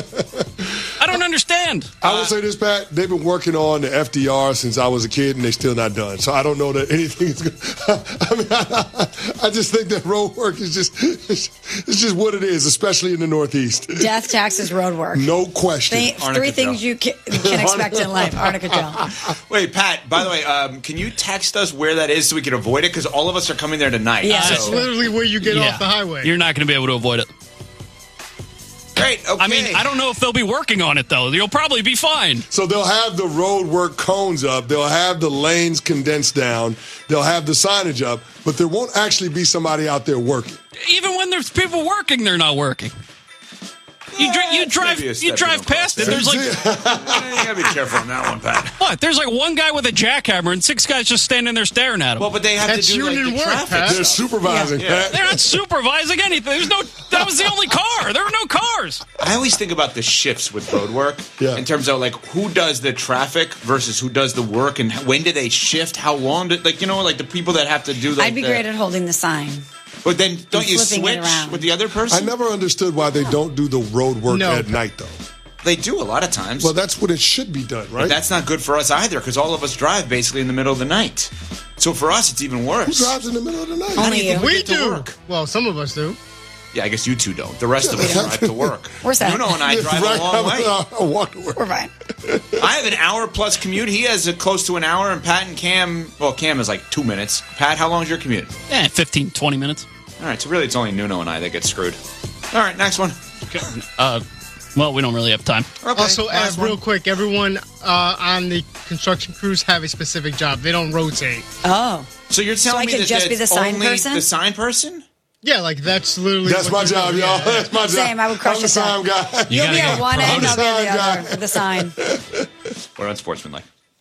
I don't understand. I will say this, Pat. They've been working on the F D R since I was a kid, and they're still not done. So I don't know that anything is going to... I mean, I, I just think that road work is just... It's just what it is, especially in the Northeast. Death, taxes, road work. No question. Th- three things you can, can expect in life. Arnica Gel. Wait, Pat, by the way, um, can you text us where that is so we can avoid it? Because all of us are coming there tonight. Yeah. So. It's literally where you get Yeah. off the highway. You're not going to be able to avoid it. Great, okay. I mean, I don't know if they'll be working on it, though. You'll probably be fine. So they'll have the road work cones up. They'll have the lanes condensed down. They'll have the signage up. But there won't actually be somebody out there working. Even when there's people working, they're not working. You, dri- you drive, you drive past it. There's like, you gotta be careful on that one, Pat. What? There's like one guy with a jackhammer and six guys just standing there staring at him. Well, but they have That's to do like union the work, traffic Pat. They're stuff. supervising, Yeah. Pat. They're not supervising anything. There's no. That was the only car. There were no cars. I always think about the shifts with road work Yeah. in terms of like who does the traffic versus who does the work, and when do they shift? How long? Do, like you know, like the people that have to do. Like, I'd be the, great at holding the sign. But then don't you flipping it switch around. with the other person? I never understood why they don't do the road work No. at night, though. They do a lot of times. Well, that's what it should be done, right? But that's not good for us either because all of us drive basically in the middle of the night. So for us, it's even worse. Who drives in the middle of the night? How do you think we, We get to do. work? Well, some of us do. Yeah, I guess you two don't. The rest of us drive to work. Where's that? Nuno and I drive Right, a long way. I walk to work. We're fine. I have an hour plus commute. He has a close to an hour, and Pat and Cam, well, Cam is like two minutes. Pat, how long is your commute? Eh, fifteen, twenty minutes. All right, so really it's only Nuno and I that get screwed. All right, next one. Okay. Uh, well, we don't really have time. Okay, Also, add last real one. quick, everyone uh, on the construction crews have a specific job. They don't rotate. Oh. So you're So telling I me could that just be that's the sign only person? the sign person? Yeah, like that's literally. That's what my they're job, doing. y'all. Yeah. That's my job. Same, I would crush I'm the it sign down. guy. You You'll be gotta at go. one end, I'll be at the Sign guy. other with the sign. We're unsportsmanlike.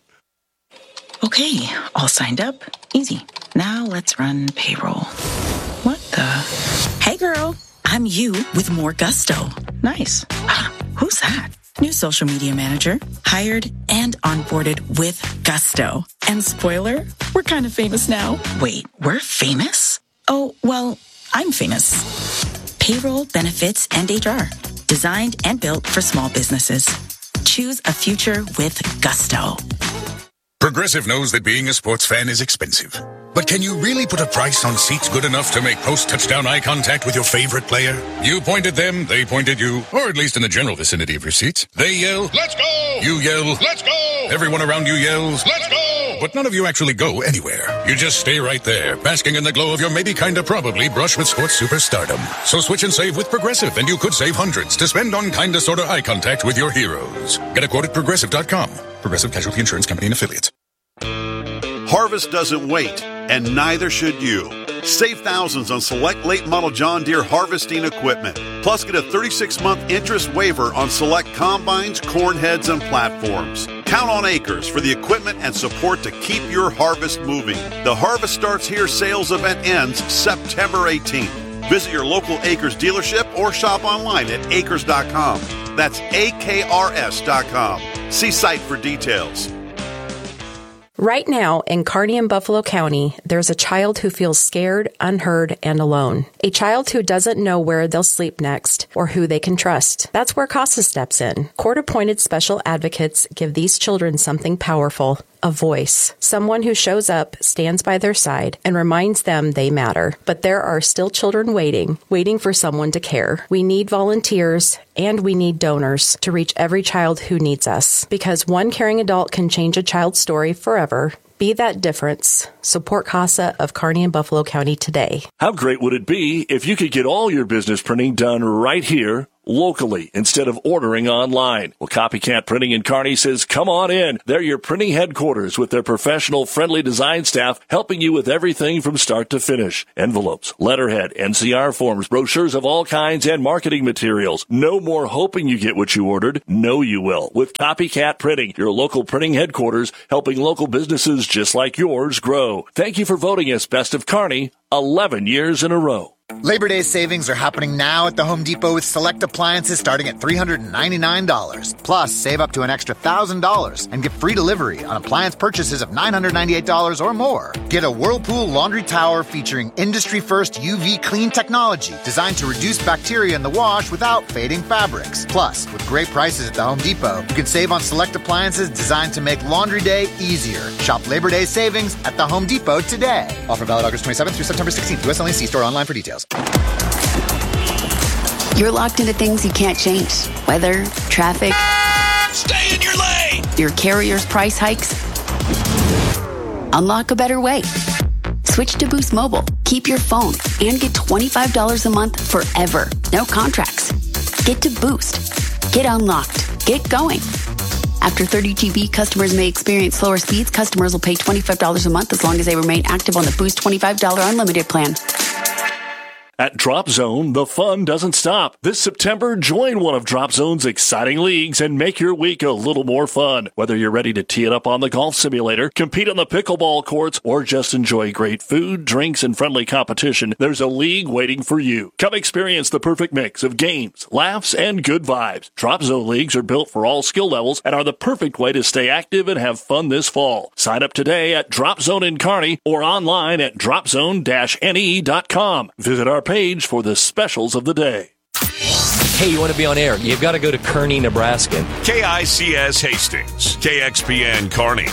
Okay, all signed up. Easy. Now let's run payroll. What the? Hey girl, I'm you with more gusto. Nice. Who's that? New social media manager. Hired and onboarded with gusto. And spoiler, we're kind of famous now. Wait, we're famous? Oh, well, I'm famous. Payroll, benefits, and H R. Designed and built for small businesses. Choose a future with gusto. Progressive knows that being a sports fan is expensive. But can you really put a price on seats good enough to make post-touchdown eye contact with your favorite player? You point at them, they point at you, or at least in the general vicinity of your seats. They yell, "Let's go!" You yell, "Let's go!" Everyone around you yells, "Let's go!" But none of you actually go anywhere. You just stay right there, basking in the glow of your maybe kinda probably brush with sports superstardom. So switch and save with Progressive, and you could save hundreds to spend on kinda sorta eye contact with your heroes. Get a quote at progressive dot com. Progressive Casualty Insurance Company and Affiliates. Harvest doesn't wait, and neither should you. Save thousands on select late model John Deere harvesting equipment. Plus, get a thirty-six month interest waiver on select combines, corn heads, and platforms. Count on Acres for the equipment and support to keep your harvest moving. The Harvest Starts Here sales event ends September eighteenth. Visit your local Acres dealership or shop online at acres dot com. That's A K R S dot com. See site for details. Right now, in Kearney and Buffalo County, there's a child who feels scared, unheard, and alone. A child who doesn't know where they'll sleep next or who they can trust. That's where CASA steps in. Court-appointed special advocates give these children something powerful. A voice. Someone who shows up, stands by their side, and reminds them they matter. But there are still children waiting, waiting for someone to care. We need volunteers, and we need donors to reach every child who needs us. Because one caring adult can change a child's story forever. Be that difference. Support CASA of Kearney and Buffalo County today. How great would it be if you could get all your business printing done right here, locally, instead of ordering online? Well, Copycat Printing in Kearney says, come on in. They're your printing headquarters with their professional, friendly design staff helping you with everything from start to finish. Envelopes, letterhead, N C R forms, brochures of all kinds, and marketing materials. No more hoping you get what you ordered. Know you will. With Copycat Printing, your local printing headquarters, helping local businesses just like yours grow. Thank you for voting us Best of Kearney eleven years in a row. Labor Day savings are happening now at the Home Depot with select appliances starting at three hundred ninety-nine dollars. Plus, save up to an extra one thousand dollars and get free delivery on appliance purchases of nine hundred ninety-eight dollars or more. Get a Whirlpool laundry tower featuring industry-first U V clean technology designed to reduce bacteria in the wash without fading fabrics. Plus, with great prices at the Home Depot, you can save on select appliances designed to make laundry day easier. Shop Labor Day savings at the Home Depot today. Offer valid August twenty-seventh through September sixteenth. U S only. See store online for details. You're locked into things you can't change. Weather, traffic. Stay in your lane! Your carrier's price hikes. Unlock a better way. Switch to Boost Mobile. Keep your phone and get twenty-five dollars a month forever. No contracts. Get to Boost. Get unlocked. Get going. After thirty G B, customers may experience slower speeds. Customers will pay twenty-five dollars a month as long as they remain active on the Boost twenty-five dollars unlimited plan. At Drop Zone, the fun doesn't stop. This September, join one of Drop Zone's exciting leagues and make your week a little more fun. Whether you're ready to tee it up on the golf simulator, compete on the pickleball courts, or just enjoy great food, drinks, and friendly competition, there's a league waiting for you. Come experience the perfect mix of games, laughs, and good vibes. Drop Zone leagues are built for all skill levels and are the perfect way to stay active and have fun this fall. Sign up today at Drop Zone in Kearney or online at drop zone dash N E dot com. Visit our page for the specials of the day. Hey, you want to be on air? You've got to go to Kearney, Nebraska. K I C S Hastings, K X P N Kearney.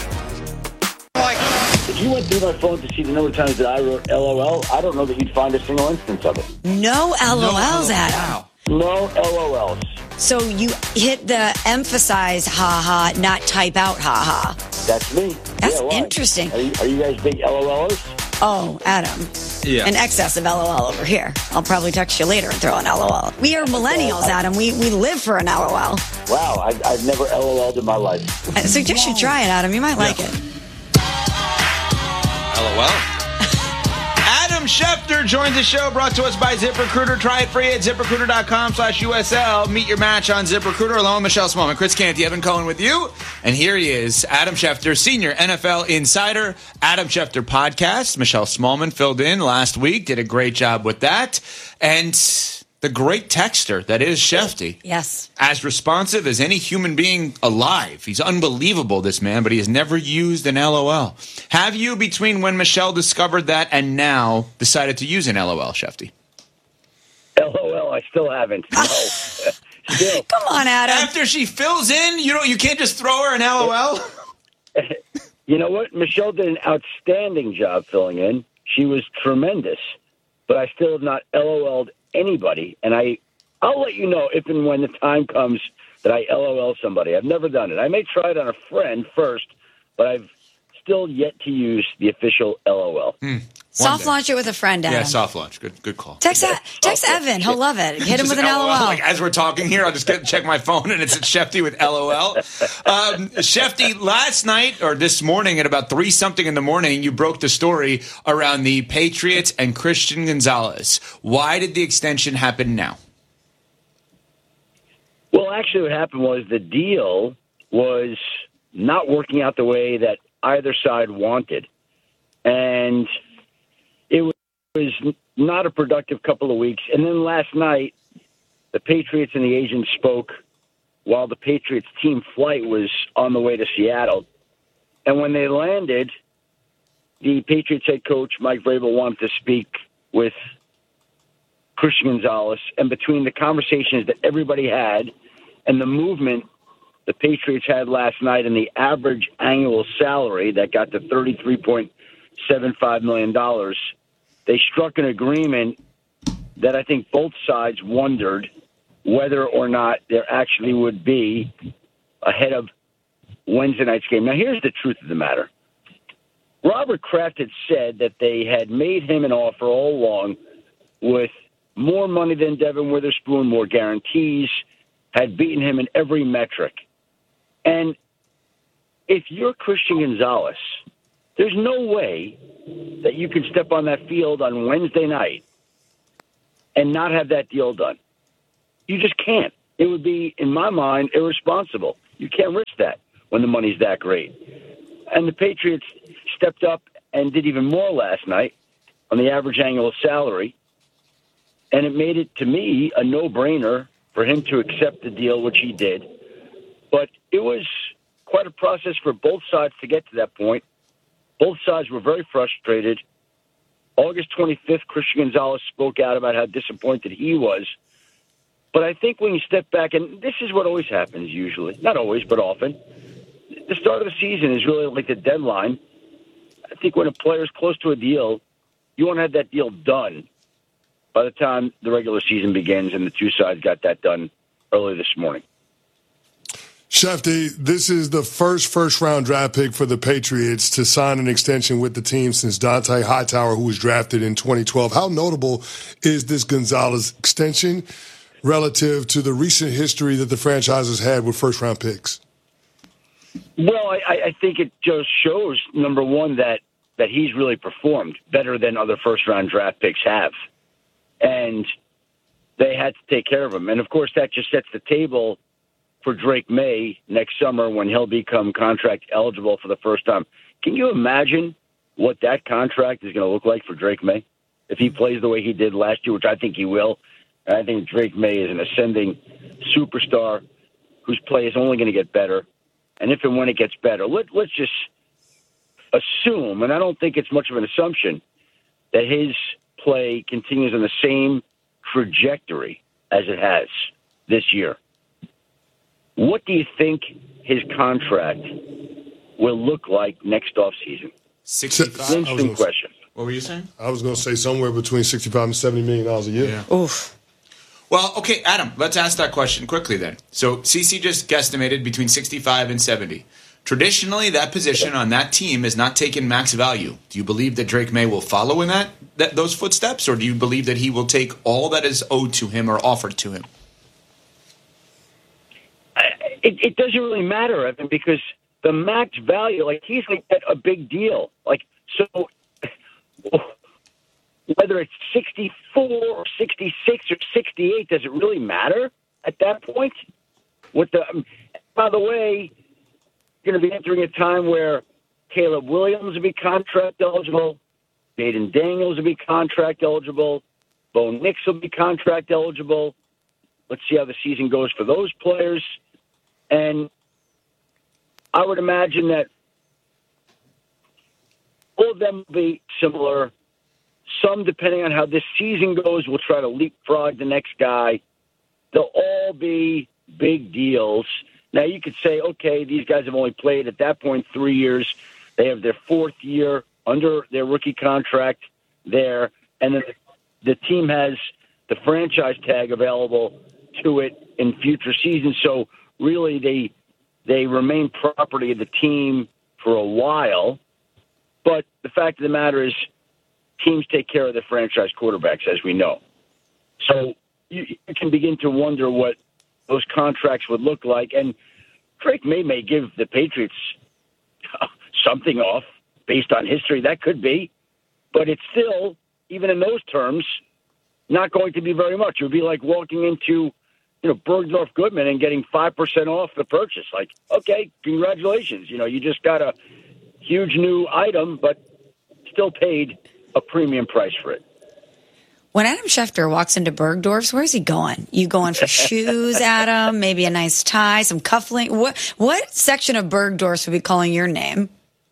If you went through my phone to see the number of times that I wrote L O L, I don't know that you'd find a single instance of it. No L O Ls, Adam. No L O Ls. So you hit the emphasize ha ha, not type out ha ha. That's me. That's yeah, interesting. Are you, are you guys big L O Lers? Oh, Adam. Yeah. An excess of L O L over here. I'll probably text you later and throw an L O L. We are millennials, Adam. We we live for an L O L. Wow, I, I've never L O L'd in my life. So you should try it, Adam. You might like it. L O L. Adam Schefter joins the show, brought to us by ZipRecruiter. Try it free at ZipRecruiter.com slash USL. Meet your match on ZipRecruiter. Along with Michelle Smallman, Chris Canty, Evan Cohen with you. And here he is, Adam Schefter, senior N F L insider. Adam Schefter podcast. Michelle Smallman filled in last week, did a great job with that. And the great texter that is Shefty. Yes. As responsive as any human being alive. He's unbelievable, this man, but he has never used an L O L. Have you, between when Michelle discovered that and now, decided to use an L O L, Shefty? L O L, I still haven't. No. Still. Come on, Adam. After she fills in, you know, you can't just throw her an L O L? You know what? Michelle did an outstanding job filling in. She was tremendous, but I still have not L O L'd anybody, and I, I'll let you know if and when the time comes that I L O L somebody. I've never done it. I may try it on a friend first, but I've still yet to use the official L O L. Hmm. Soft launch it with a friend, Adam. Yeah, soft launch. Good good call. Text, text Evan. He'll love it. Hit him with an L O L. Like, as we're talking here, I'll just get, check my phone, and it's Shefty with L O L. Um, Shefty, last night or this morning at about three something in the morning, you broke the story around the Patriots and Christian Gonzalez. Why did the extension happen now? Well, actually what happened was the deal was not working out the way that either side wanted. And it was not a productive couple of weeks. And then last night, the Patriots and the agent spoke while the Patriots team flight was on the way to Seattle. And when they landed, the Patriots head coach, Mike Vrabel, wanted to speak with Christian Gonzalez. And between the conversations that everybody had and the movement the Patriots had last night and the average annual salary that got to thirty-three point seven five million dollars, they struck an agreement that I think both sides wondered whether or not there actually would be ahead of Wednesday night's game. Now, here's the truth of the matter. Robert Kraft had said that they had made him an offer all along with more money than Devin Witherspoon, more guarantees, had beaten him in every metric. And if you're Christian Gonzalez, there's no way that you can step on that field on Wednesday night and not have that deal done. You just can't. It would be, in my mind, irresponsible. You can't risk that when the money's that great. And the Patriots stepped up and did even more last night on the average annual salary. And it made it, to me, a no-brainer for him to accept the deal, which he did. But it was quite a process for both sides to get to that point. Both sides were very frustrated. August twenty-fifth, Christian Gonzalez spoke out about how disappointed he was. But I think when you step back, and this is what always happens usually, not always, but often, the start of the season is really like the deadline. I think when a player's close to a deal, you want to have that deal done by the time the regular season begins, and the two sides got that done early this morning. Shefty, this is the first first-round draft pick for the Patriots to sign an extension with the team since Dante Hightower, who was drafted in twenty twelve. How notable is this Gonzalez extension relative to the recent history that the franchise has had with first-round picks? Well, I, I think it just shows, number one, that, that he's really performed better than other first-round draft picks have. And they had to take care of him. And, of course, that just sets the table for Drake May next summer when he'll become contract eligible for the first time. Can you imagine what that contract is going to look like for Drake May if he plays the way he did last year, which I think he will? And I think Drake May is an ascending superstar whose play is only going to get better. And if and when it gets better, let, let's just assume, and I don't think it's much of an assumption, that his play continues on the same trajectory as it has this year. What do you think his contract will look like next offseason? sixty-five Interesting question. What were you saying? I was going to say somewhere between sixty-five and seventy million dollars a year. Yeah. Oof. Well, okay, Adam, let's ask that question quickly then. So C C just guesstimated between sixty-five and seventy. Traditionally, that position on that team is not taken max value. Do you believe that Drake May will follow in that, that those footsteps, or do you believe that he will take all that is owed to him or offered to him? It, it doesn't really matter, Evan, because the max value, like, he's going to get a big deal. Like, so whether it's sixty-four or sixty-six or sixty-eight, does it really matter at that point? With the, um, by the way, you're going to be entering a time where Caleb Williams will be contract eligible, Jayden Daniels will be contract eligible, Bo Nix will be contract eligible. Let's see how the season goes for those players. And I would imagine that all of them will be similar. Some, depending on how this season goes, will try to leapfrog the next guy. They'll all be big deals. Now, you could say, okay, these guys have only played at that point three years. They have their fourth year under their rookie contract there. And then the team has the franchise tag available to it in future seasons. So really they they remain property of the team for a while. But the fact of the matter is teams take care of their franchise quarterbacks, as we know. So you, you can begin to wonder what those contracts would look like. And Drake May may give the Patriots something off based on history. That could be. But it's still, even in those terms, not going to be very much. It would be like walking into, you know, Bergdorf Goodman and getting five percent off the purchase. Like, okay, congratulations. You know, you just got a huge new item, but still paid a premium price for it. When Adam Schefter walks into Bergdorf's, where's he going? You going for shoes, Adam? Maybe a nice tie, some cufflink? What what section of Bergdorf's would be calling your name?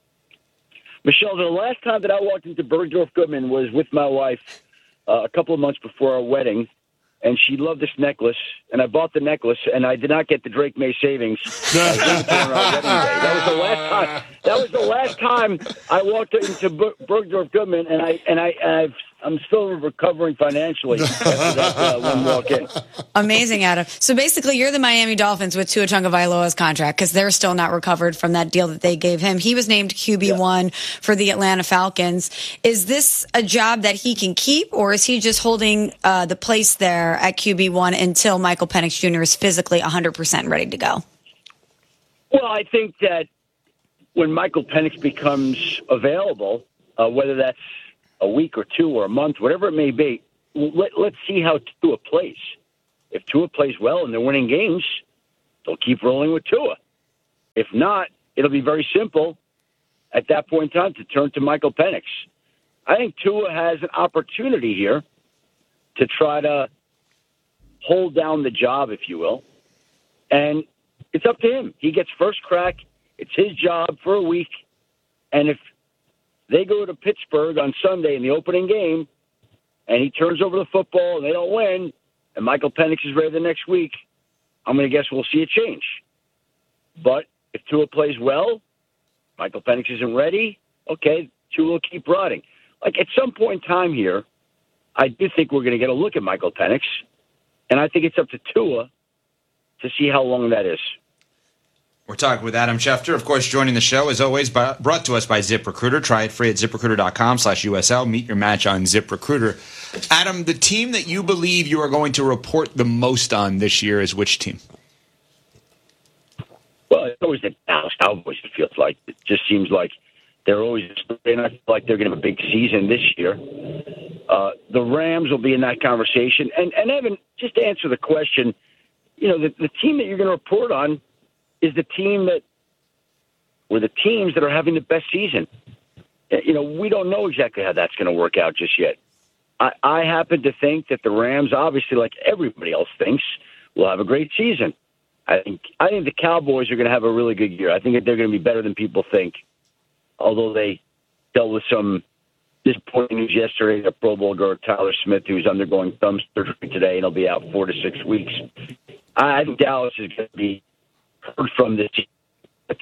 Michelle, the last time that I walked into Bergdorf Goodman was with my wife uh, a couple of months before our wedding, and she loved this necklace, and I bought the necklace, and I did not get the Drake May savings. I gave it to her on our wedding day. That was the last time. That was the last time I walked into Ber- Bergdorf Goodman, and I and I I've, I'm still recovering financially after that uh, one walk in. Amazing, Adam. So basically, you're the Miami Dolphins with Tua Tagovailoa's contract because they're still not recovered from that deal that they gave him. He was named Q B one yeah. for the Atlanta Falcons. Is this a job that he can keep, or is he just holding uh, the place there at Q B one until Michael Penix Junior is physically one hundred percent ready to go? Well, I think that when Michael Penix becomes available, uh, whether that's a week or two or a month, whatever it may be, let, let's see how Tua plays. If Tua plays well and they're winning games, they'll keep rolling with Tua. If not, it'll be very simple at that point in time to turn to Michael Penix. I think Tua has an opportunity here to try to hold down the job, if you will. And it's up to him. He gets first crack. It's his job for a week. And if they go to Pittsburgh on Sunday in the opening game, and he turns over the football and they don't win, and Michael Penix is ready the next week, I'm going to guess we'll see a change. But if Tua plays well, Michael Penix isn't ready, okay, Tua will keep riding. Like, at some point in time here, I do think we're going to get a look at Michael Penix, and I think it's up to Tua to see how long that is. We're talking with Adam Schefter, of course, joining the show, as always, by, brought to us by ZipRecruiter. Try it free at ZipRecruiter.com slash USL. Meet your match on ZipRecruiter. Adam, the team that you believe you are going to report the most on this year is which team? Well, it's always the Dallas Cowboys, it feels like. It just seems like they're always, and I feel like they're going to have a big season this year. Uh, the Rams will be in that conversation. And, and Evan, just to answer the question, you know, the, the team that you're going to report on is the team that, or the teams that are having the best season. You know, we don't know exactly how that's going to work out just yet. I, I happen to think that the Rams, obviously, like everybody else thinks, will have a great season. I think I think the Cowboys are going to have a really good year. I think that they're going to be better than people think, although they dealt with some disappointing news yesterday. The Pro Bowl guard Tyler Smith, who's undergoing thumb surgery today, and he'll be out four to six weeks. I think Dallas is going to be heard from this team. I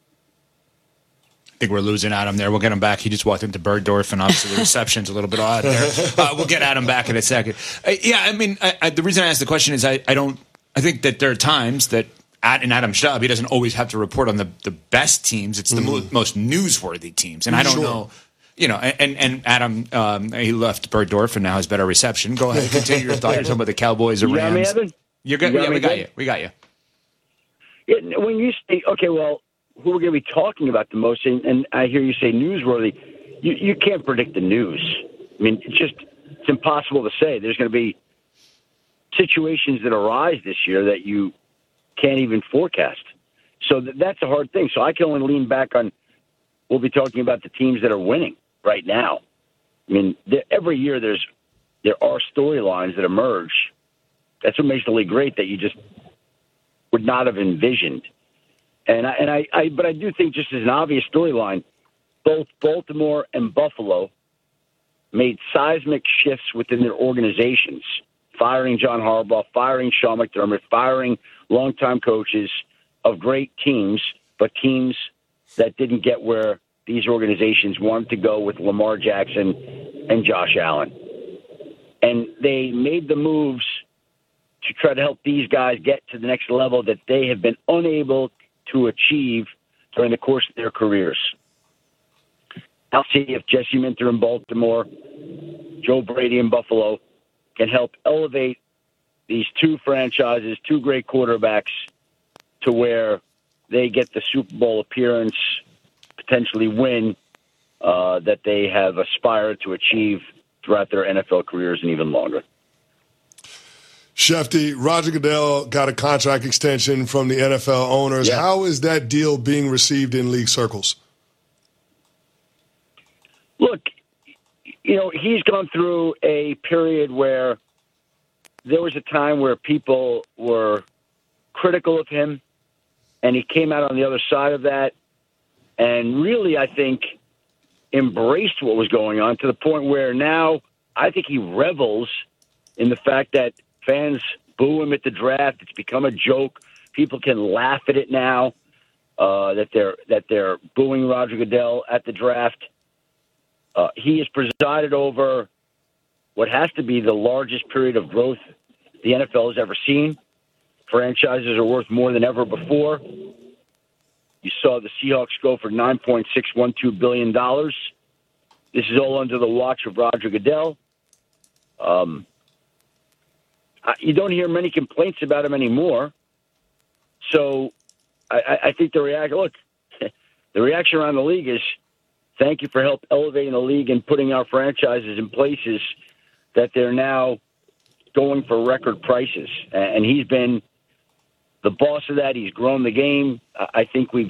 think we're losing Adam there. We'll get him back. He just walked into Bergdorf, and obviously the reception's a little bit odd there. Uh, we'll get Adam back in a second. Uh, yeah, I mean, I, I, the reason I asked the question is I, I don't. I think that there are times that at an Adam's job, he doesn't always have to report on the, the best teams. It's the mm-hmm. mo- most newsworthy teams, and I don't sure. know. You know, and and Adam, um, he left Bergdorf and now has better reception. Go ahead, continue your thought. You're talking about the Cowboys or you Rams. Got me, Evan? You're good. You got yeah, me we got good? you. We got you. Yeah, when you say, okay, well, who we're going to be talking about the most, and, and I hear you say newsworthy, you, you can't predict the news. I mean, it's just it's impossible to say. There's going to be situations that arise this year that you can't even forecast. So th- that's a hard thing. So I can only lean back on, we'll be talking about the teams that are winning right now. I mean, there, every year there's there are storylines that emerge. That's what makes the league great, that you just would not have envisioned. And I, and I, I but I do think, just as an obvious storyline, both Baltimore and Buffalo made seismic shifts within their organizations, firing John Harbaugh, firing Sean McDermott, firing longtime coaches of great teams, but teams that didn't get where these organizations wanted to go with Lamar Jackson and Josh Allen. And they made the moves to try to help these guys get to the next level that they have been unable to achieve during the course of their careers. I'll see if Jesse Minter in Baltimore, Joe Brady in Buffalo can help elevate these two franchises, two great quarterbacks, to where they get the Super Bowl appearance, potentially win, uh, that they have aspired to achieve throughout their N F L careers and even longer. Shefty, Roger Goodell got a contract extension from the N F L owners. Yeah. How is that deal being received in league circles? Look, you know, he's gone through a period where there was a time where people were critical of him, and he came out on the other side of that. And really, I think embraced what was going on to the point where now I think he revels in the fact that fans boo him at the draft. It's become a joke. People can laugh at it now, uh, that they're that they're booing Roger Goodell at the draft. Uh, he has presided over what has to be the largest period of growth the N F L has ever seen. Franchises are worth more than ever before. You saw the Seahawks go for nine point six one two billion dollars. This is all under the watch of Roger Goodell. Um, you don't hear many complaints about him anymore. So I, I think the reaction, look, the reaction around the league is, thank you for help elevating the league and putting our franchises in places that they're now going for record prices. And he's been the boss of that. He's grown the game. I think we've